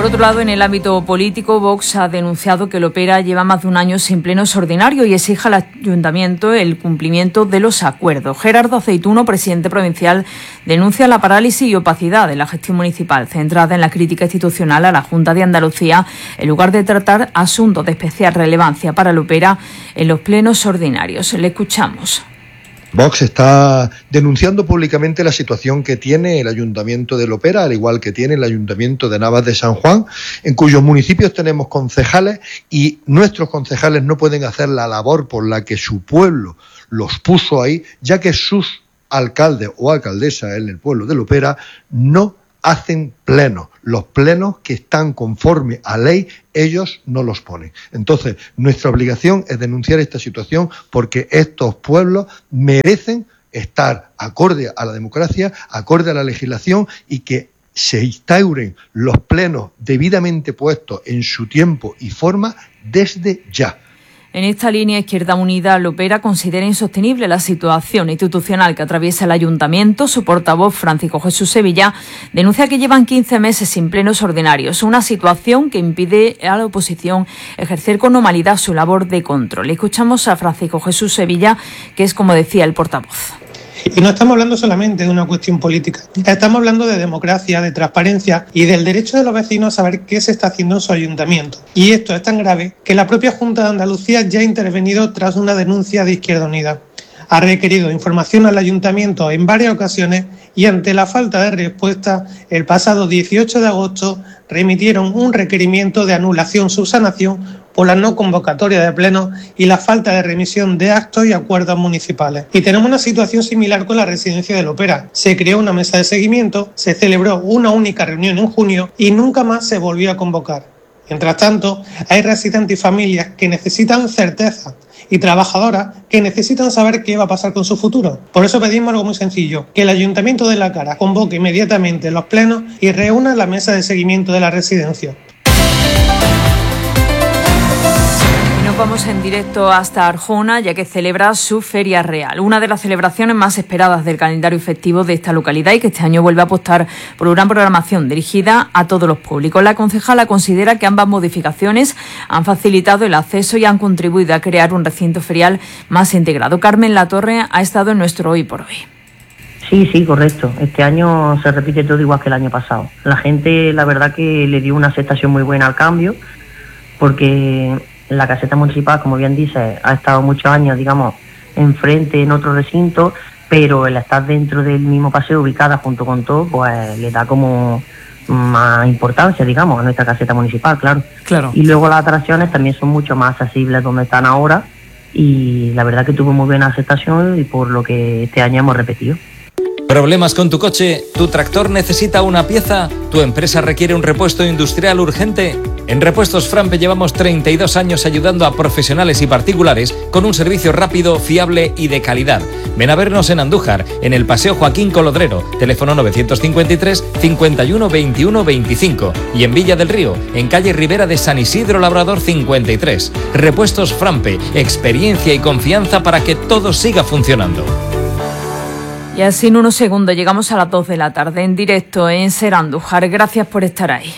Por otro lado, en el ámbito político, Vox ha denunciado que Lopera lleva más de un año sin plenos ordinarios y exige al ayuntamiento el cumplimiento de los acuerdos. Gerardo Aceituno, presidente provincial, denuncia la parálisis y opacidad de la gestión municipal, centrada en la crítica institucional a la Junta de Andalucía, en lugar de tratar asuntos de especial relevancia para Lopera en los plenos ordinarios. Le escuchamos. Vox está denunciando públicamente la situación que tiene el Ayuntamiento de Lopera, al igual que tiene el Ayuntamiento de Navas de San Juan, en cuyos municipios tenemos concejales y nuestros concejales no pueden hacer la labor por la que su pueblo los puso ahí, ya que sus alcaldes o alcaldesas en el pueblo de Lopera no hacen plenos. Los plenos que están conforme a ley, ellos no los ponen. Entonces, nuestra obligación es denunciar esta situación porque estos pueblos merecen estar acorde a la democracia, acorde a la legislación y que se instauren los plenos debidamente puestos en su tiempo y forma desde ya. En esta línea, Izquierda Unida Lopera considera insostenible la situación institucional que atraviesa el ayuntamiento. Su portavoz, Francisco Jesús Sevilla, denuncia que llevan quince meses sin plenos ordinarios, una situación que impide a la oposición ejercer con normalidad su labor de control. Escuchamos a Francisco Jesús Sevilla, que es, como decía, el portavoz. Y no estamos hablando solamente de una cuestión política, estamos hablando de democracia, de transparencia y del derecho de los vecinos a saber qué se está haciendo en su ayuntamiento. Y esto es tan grave que la propia Junta de Andalucía ya ha intervenido tras una denuncia de Izquierda Unida. Ha requerido información al ayuntamiento en varias ocasiones y ante la falta de respuesta, el pasado dieciocho de agosto remitieron un requerimiento de anulación subsanación por la no convocatoria de plenos y la falta de remisión de actos y acuerdos municipales. Y tenemos una situación similar con la residencia de Lopera. Se creó una mesa de seguimiento, se celebró una única reunión en junio y nunca más se volvió a convocar. Mientras tanto, hay residentes y familias que necesitan certeza y trabajadoras que necesitan saber qué va a pasar con su futuro. Por eso pedimos algo muy sencillo, que el Ayuntamiento de La Cara convoque inmediatamente los plenos y reúna la mesa de seguimiento de la residencia. Nos vamos en directo hasta Arjona, ya que celebra su Feria Real, una de las celebraciones más esperadas del calendario festivo de esta localidad y que este año vuelve a apostar por una programación dirigida a todos los públicos. La concejala considera que ambas modificaciones han facilitado el acceso y han contribuido a crear un recinto ferial más integrado. Carmen Latorre ha estado en nuestro Hoy por Hoy. Sí, sí, correcto. Este año se repite todo igual que el año pasado. La gente, la verdad que le dio una aceptación muy buena al cambio, porque la caseta municipal, como bien dice, ha estado muchos años, digamos, enfrente en otro recinto, pero el estar dentro del mismo paseo, ubicada junto con todo, pues le da como más importancia, digamos, a nuestra caseta municipal, claro. Claro. Y luego las atracciones también son mucho más accesibles donde están ahora y la verdad que tuvo muy buena aceptación y por lo que este año hemos repetido. ¿Problemas con tu coche? ¿Tu tractor necesita una pieza? ¿Tu empresa requiere un repuesto industrial urgente? En Repuestos Frampe llevamos treinta y dos años ayudando a profesionales y particulares con un servicio rápido, fiable y de calidad. Ven a vernos en Andújar, en el Paseo Joaquín Colodrero, teléfono novecientos cincuenta y tres, cincuenta y uno, veintiuno, veinticinco, y en Villa del Río, en calle Ribera de San Isidro Labrador cincuenta y tres. Repuestos Frampe, experiencia y confianza para que todo siga funcionando. Y así en unos segundos llegamos a las dos de la tarde en directo en Ser Andújar. Gracias por estar ahí.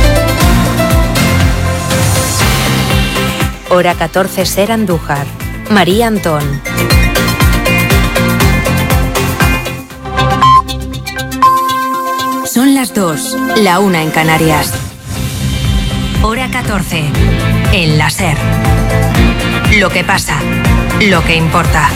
Hora catorce, Ser Andújar. María Antón. Son las dos, la una en Canarias. Hora catorce, en la Ser. Lo que pasa, lo que importa.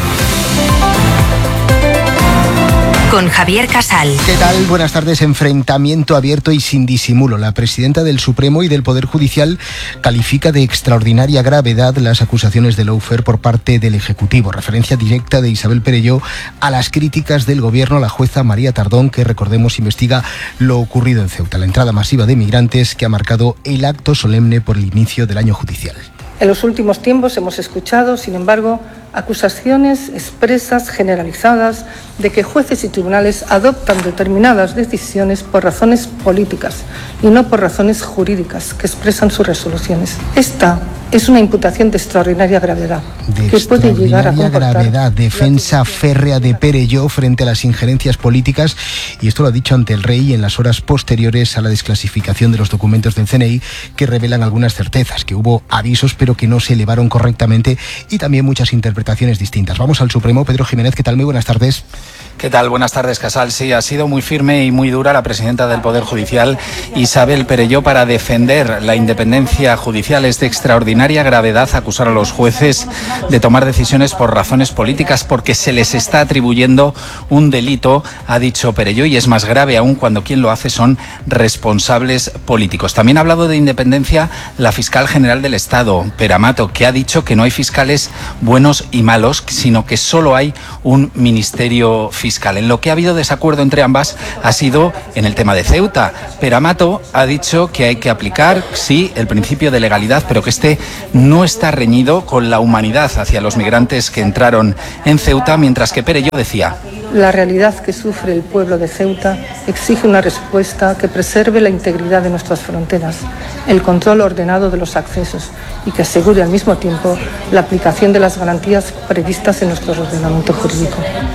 Con Javier Casal. ¿Qué tal? Buenas tardes. Enfrentamiento abierto y sin disimulo. La presidenta del Supremo y del Poder Judicial califica de extraordinaria gravedad las acusaciones de lawfare por parte del Ejecutivo. Referencia directa de Isabel Perelló a las críticas del Gobierno a la jueza María Tardón, que, recordemos, investiga lo ocurrido en Ceuta, la entrada masiva de migrantes que ha marcado el acto solemne por el inicio del año judicial. En los últimos tiempos hemos escuchado, sin embargo, acusaciones expresas, generalizadas, de que jueces y tribunales adoptan determinadas decisiones por razones políticas y no por razones jurídicas que expresan sus resoluciones. Esta es una imputación de extraordinaria gravedad, de que puede llegar a comportar gravedad, defensa férrea de Perelló frente a las injerencias políticas, y esto lo ha dicho ante el rey en las horas posteriores a la desclasificación de los documentos del C N I, que revelan algunas certezas, que hubo avisos pero que no se elevaron correctamente, y también muchas interpretaciones distintas. Vamos al Supremo. Pedro Jiménez, ¿qué tal? Muy buenas tardes. ¿Qué tal? Buenas tardes, Casal. Sí, ha sido muy firme y muy dura la presidenta del Poder Judicial, Isabel Perelló, para defender la independencia judicial. Es de extraordinaria gravedad acusar a los jueces de tomar decisiones por razones políticas, porque se les está atribuyendo un delito, ha dicho Perelló, y es más grave aún cuando quien lo hace son responsables políticos. También ha hablado de independencia la fiscal general del Estado, Pera Mato, que ha dicho que no hay fiscales buenos y malos, sino que solo hay un ministerio fiscal. En lo que ha habido desacuerdo entre ambas ha sido en el tema de Ceuta. Pera Mato ha dicho que hay que aplicar, sí, el principio de legalidad, pero que este no está reñido con la humanidad hacia los migrantes que entraron en Ceuta, mientras que Perelló decía: la realidad que sufre el pueblo de Ceuta exige una respuesta que preserve la integridad de nuestras fronteras, el control ordenado de los accesos y que asegure al mismo tiempo la aplicación de las garantías previstas en nuestro ordenamiento jurídico.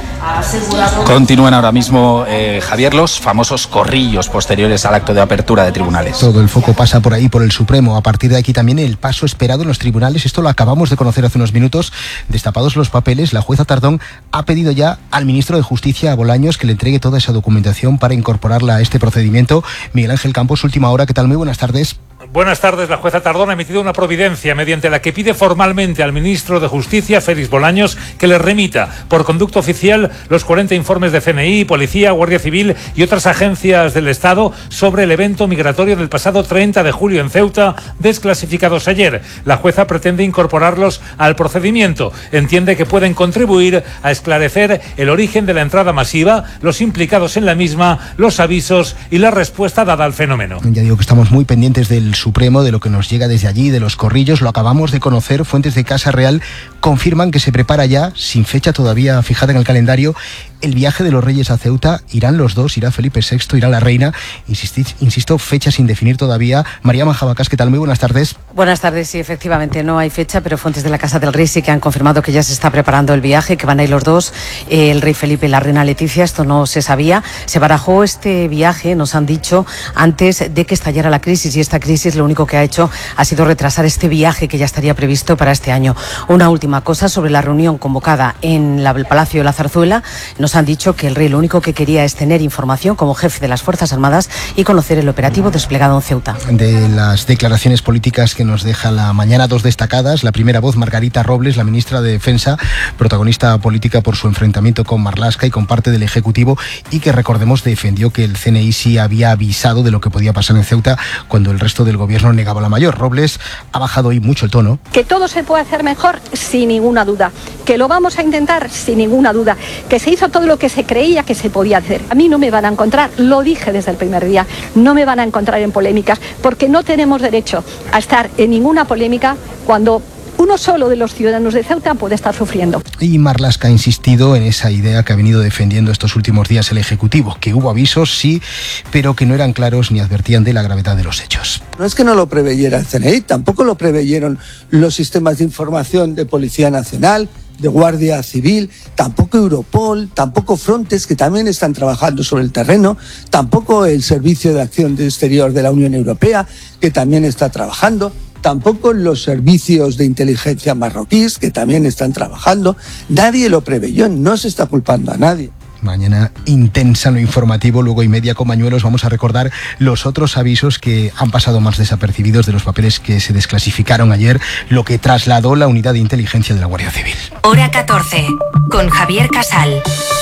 Continúan ahora mismo, eh, Javier, los famosos corrillos posteriores al acto de apertura de tribunales. Todo el foco pasa por ahí, por el Supremo. A partir de aquí también el paso esperado en los tribunales. Esto lo acabamos de conocer hace unos minutos. Destapados los papeles, la jueza Tardón ha pedido ya al ministro de Justicia, a Bolaños, que le entregue toda esa documentación para incorporarla a este procedimiento. Miguel Ángel Campos, última hora. ¿Qué tal? Muy buenas tardes. Buenas tardes. La jueza Tardón ha emitido una providencia mediante la que pide formalmente al ministro de Justicia, Félix Bolaños, que le remita por conducto oficial los cuarenta informes de C N I, Policía, Guardia Civil y otras agencias del Estado sobre el evento migratorio del pasado treinta de julio en Ceuta, desclasificados ayer. La jueza pretende incorporarlos al procedimiento. Entiende que pueden contribuir a esclarecer el origen de la entrada masiva, los implicados en la misma, los avisos y la respuesta dada al fenómeno. Ya digo que estamos muy pendientes del Supremo, de lo que nos llega desde allí, de los corrillos. Lo acabamos de conocer. Fuentes de Casa Real confirman que se prepara ya, sin fecha todavía fijada en el calendario, el viaje de los Reyes a Ceuta. Irán los dos, irá Felipe sexto, irá la reina. Insistid, insisto, fecha sin definir todavía. María Majabacas, ¿qué tal? Muy buenas tardes. Buenas tardes. Sí, efectivamente no hay fecha, pero fuentes de la Casa del Rey sí que han confirmado que ya se está preparando el viaje, que van a ir los dos, eh, el rey Felipe y la reina Leticia. Esto no se sabía. Se barajó este viaje, nos han dicho, antes de que estallara la crisis, y esta crisis lo único que ha hecho ha sido retrasar este viaje que ya estaría previsto para este año. Una última cosa sobre la reunión convocada en la, el Palacio de la Zarzuela. Nos han dicho que el rey lo único que quería es tener información como jefe de las Fuerzas Armadas y conocer el operativo desplegado en Ceuta. De las declaraciones políticas que nos deja la mañana, dos destacadas. La primera voz, Margarita Robles, la ministra de Defensa, protagonista política por su enfrentamiento con Marlaska y con parte del Ejecutivo, y que, recordemos, defendió que el C N I sí había avisado de lo que podía pasar en Ceuta cuando el resto del gobierno negaba la mayor. Robles ha bajado hoy mucho el tono. Que todo se puede hacer mejor, sin ninguna duda. Que lo vamos a intentar, sin ninguna duda. Que se hizo todo lo que se creía que se podía hacer. A mí no me van a encontrar, lo dije desde el primer día, no me van a encontrar en polémicas, porque no tenemos derecho a estar en ninguna polémica cuando uno solo de los ciudadanos de Ceuta puede estar sufriendo. Y Marlaska ha insistido en esa idea que ha venido defendiendo estos últimos días el Ejecutivo, que hubo avisos, sí, pero que no eran claros ni advertían de la gravedad de los hechos. No es que no lo preveyera el C N I, tampoco lo preveyeron los sistemas de información de Policía Nacional, de Guardia Civil, tampoco Europol, tampoco Frontex, que también están trabajando sobre el terreno, tampoco el Servicio de Acción Exterior de la Unión Europea, que también está trabajando, tampoco los servicios de inteligencia marroquíes, que también están trabajando. Nadie lo preveyó, no se está culpando a nadie. Mañana intensa en lo informativo, luego y media con Mañuelos. Vamos a recordar los otros avisos que han pasado más desapercibidos de los papeles que se desclasificaron ayer, lo que trasladó la unidad de inteligencia de la Guardia Civil. Hora catorce, con Javier Casal.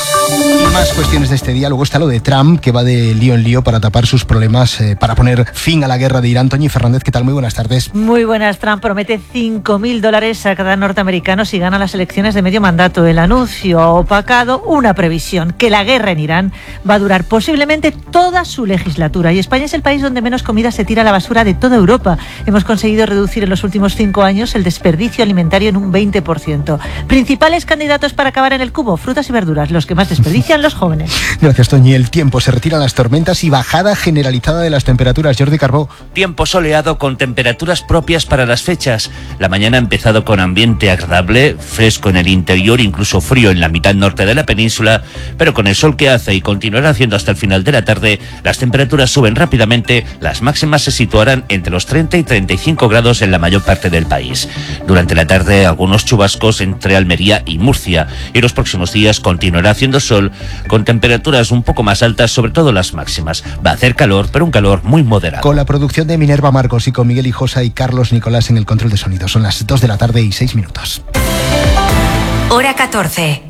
Y más cuestiones de este día. Luego está lo de Trump, que va de lío en lío para tapar sus problemas, eh, para poner fin a la guerra de Irán. Toñi Fernández, ¿qué tal? Muy buenas tardes. Muy buenas. Trump promete cinco mil dólares a cada norteamericano si gana las elecciones de medio mandato. El anuncio ha opacado una previsión razón, que la guerra en Irán va a durar posiblemente toda su legislatura y España es el país donde menos comida se tira a la basura de toda Europa. Hemos conseguido reducir en los últimos cinco años el desperdicio alimentario en un veinte por ciento. Principales candidatos para acabar en el cubo: frutas y verduras, los que más desperdician los jóvenes. Gracias, Toñi. El tiempo, se retiran las tormentas y bajada generalizada de las temperaturas. Jordi Carbó. Tiempo soleado con temperaturas propias para las fechas. La mañana ha empezado con ambiente agradable, fresco en el interior, incluso frío en la mitad norte de la península, pero con el sol que hace y continuará haciendo hasta el final de la tarde, las temperaturas suben rápidamente, las máximas se situarán entre los treinta y treinta y cinco grados en la mayor parte del país. Durante la tarde, algunos chubascos entre Almería y Murcia, y los próximos días continuará haciendo sol, con temperaturas un poco más altas, sobre todo las máximas. Va a hacer calor, pero un calor muy moderado. Con la producción de Minerva Marcos y con Miguel Hijosa y Carlos Nicolás en el control de sonido. Son las dos de la tarde y seis minutos. Hora catorce.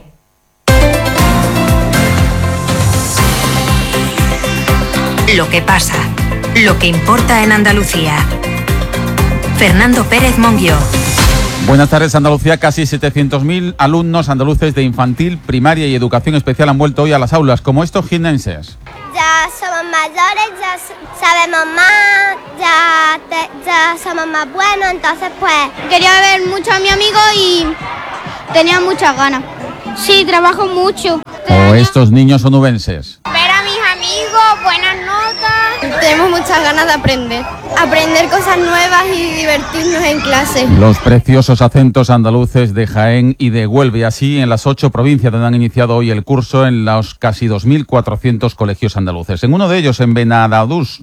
Lo que pasa, lo que importa en Andalucía. Fernando Pérez Monguió. Buenas tardes, Andalucía. Casi setecientos mil alumnos andaluces de infantil, primaria y educación especial han vuelto hoy a las aulas, como estos jiennenses. Ya somos mayores, ya sabemos más, ya, te, ya somos más buenos, entonces pues quería ver mucho a mi amigo y tenía muchas ganas. Sí, trabajo mucho. O estos niños onubenses. Ver a mis amigos, buenas notas. Tenemos muchas ganas de aprender. Aprender cosas nuevas y divertirnos en clase. Los preciosos acentos andaluces de Jaén y de Huelva, y así en las ocho provincias donde han iniciado hoy el curso en los casi dos mil cuatrocientos colegios andaluces. En uno de ellos, en Benadadús,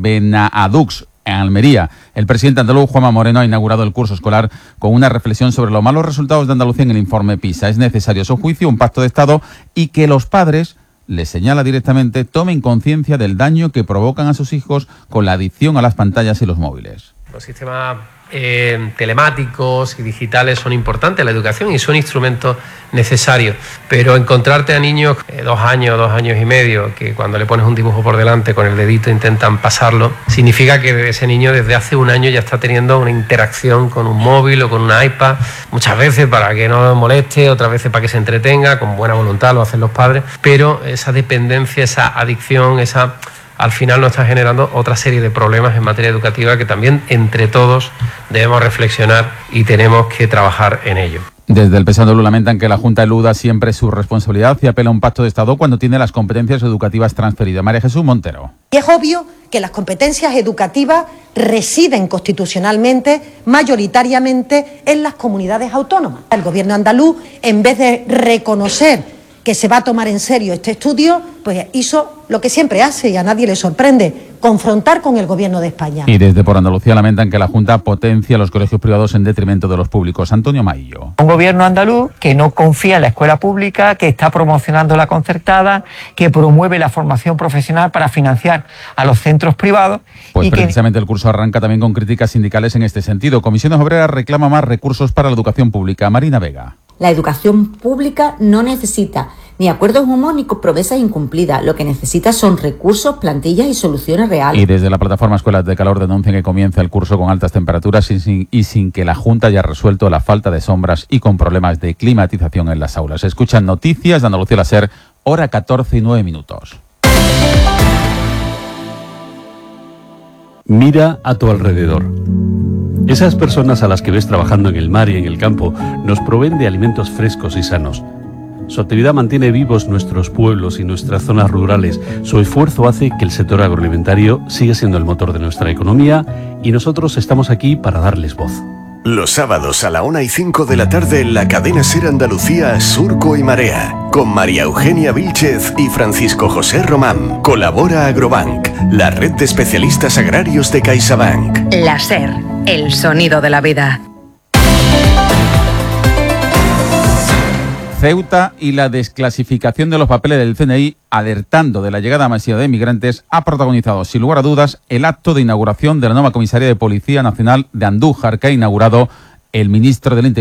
Benadux, en Almería, el presidente andaluz Juanma Moreno ha inaugurado el curso escolar con una reflexión sobre los malos resultados de Andalucía en el informe PISA. Es necesario, a su juicio, un pacto de Estado y que los padres, les señala directamente, tomen conciencia del daño que provocan a sus hijos con la adicción a las pantallas y los móviles. Los sistemas eh, telemáticos y digitales son importantes en la educación y son instrumentos necesarios, pero encontrarte a niños de dos años, dos años y medio, que cuando le pones un dibujo por delante con el dedito intentan pasarlo, significa que ese niño desde hace un año ya está teniendo una interacción con un móvil o con un iPad, muchas veces para que no moleste, otras veces para que se entretenga, con buena voluntad lo hacen los padres, pero esa dependencia, esa adicción, esa... al final nos está generando otra serie de problemas en materia educativa que también entre todos debemos reflexionar y tenemos que trabajar en ello. Desde el P S Andaluz lamentan que la Junta eluda siempre su responsabilidad y apela a un pacto de Estado cuando tiene las competencias educativas transferidas. María Jesús Montero. Y es obvio que las competencias educativas residen constitucionalmente, mayoritariamente, en las comunidades autónomas. El Gobierno andaluz, en vez de reconocer que se va a tomar en serio este estudio, pues hizo lo que siempre hace y a nadie le sorprende, confrontar con el Gobierno de España. Y desde Por Andalucía lamentan que la Junta potencia los colegios privados en detrimento de los públicos. Antonio Maillo. Un gobierno andaluz que no confía en la escuela pública, que está promocionando la concertada, que promueve la formación profesional para financiar a los centros privados. Pues y precisamente que... el curso arranca también con críticas sindicales en este sentido. Comisiones Obreras reclama más recursos para la educación pública. Marina Vega. La educación pública no necesita ni acuerdos humos ni promesas incumplidas. Lo que necesita son recursos, plantillas y soluciones reales. Y desde la plataforma Escuelas de Calor denuncian que comienza el curso con altas temperaturas y sin, y sin que la Junta haya resuelto la falta de sombras y con problemas de climatización en las aulas. Escuchan noticias de Andalucía la SER, hora catorce y nueve minutos. Mira a tu alrededor. Esas personas a las que ves trabajando en el mar y en el campo nos proveen de alimentos frescos y sanos. Su actividad mantiene vivos nuestros pueblos y nuestras zonas rurales. Su esfuerzo hace que el sector agroalimentario siga siendo el motor de nuestra economía y nosotros estamos aquí para darles voz. Los sábados a la una y cinco de la tarde en la cadena SER Andalucía, Surco y Marea, con María Eugenia Vilchez y Francisco José Román. Colabora Agrobank, la red de especialistas agrarios de CaixaBank. La SER, el sonido de la vida. Ceuta y la desclasificación de los papeles del C N I, alertando de la llegada masiva de migrantes, ha protagonizado, sin lugar a dudas, el acto de inauguración de la nueva comisaría de Policía Nacional de Andújar, que ha inaugurado el ministro del Interior,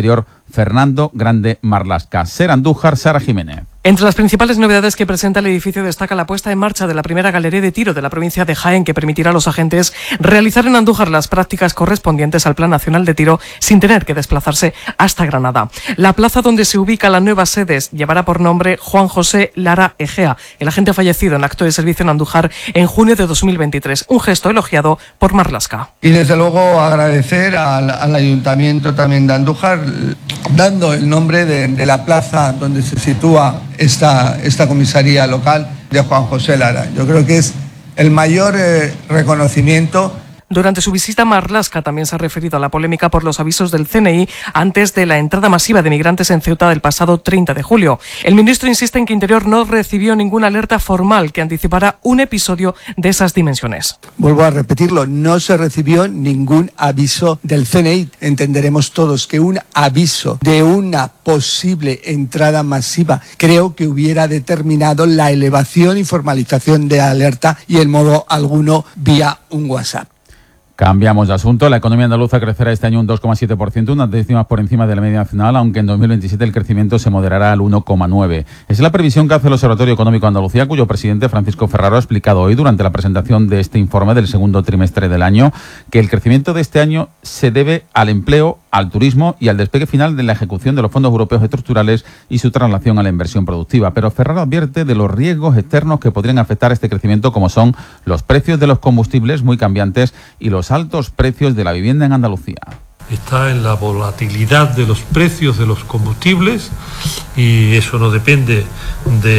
Fernando Grande Marlaska. Ser Andújar, Sara Jiménez. Entre las principales novedades que presenta el edificio destaca la puesta en marcha de la primera galería de tiro de la provincia de Jaén, que permitirá a los agentes realizar en Andújar las prácticas correspondientes al Plan Nacional de Tiro sin tener que desplazarse hasta Granada. La plaza donde se ubica la nueva sede llevará por nombre Juan José Lara Egea, el agente fallecido en acto de servicio en Andújar en junio de dos mil veintitrés, un gesto elogiado por Marlaska. Y desde luego agradecer al, al Ayuntamiento también de Andújar, dando el nombre de, de la plaza donde se sitúa esta, esta comisaría local de Juan José Lara. Yo creo que es el mayor eh, reconocimiento. Durante su visita, Marlaska también se ha referido a la polémica por los avisos del C N I antes de la entrada masiva de migrantes en Ceuta del pasado treinta de julio. El ministro insiste en que Interior no recibió ninguna alerta formal que anticipara un episodio de esas dimensiones. Vuelvo a repetirlo, no se recibió ningún aviso del C N I. Entenderemos todos que un aviso de una posible entrada masiva creo que hubiera determinado la elevación y formalización de la alerta y en modo alguno vía un WhatsApp. Cambiamos de asunto. La economía andaluza crecerá este año un dos coma siete por ciento, unas décimas por encima de la media nacional, aunque en dos mil veintisiete el crecimiento se moderará al uno coma nueve. Es la previsión que hace el Observatorio Económico Andalucía, cuyo presidente Francisco Ferraro ha explicado hoy durante la presentación de este informe del segundo trimestre del año que el crecimiento de este año se debe al empleo, al turismo y al despegue final de la ejecución de los fondos europeos estructurales y su traslación a la inversión productiva. Pero Ferraro advierte de los riesgos externos que podrían afectar este crecimiento, como son los precios de los combustibles muy cambiantes y los altos precios de la vivienda en Andalucía. Está en la volatilidad de los precios de los combustibles y eso no depende de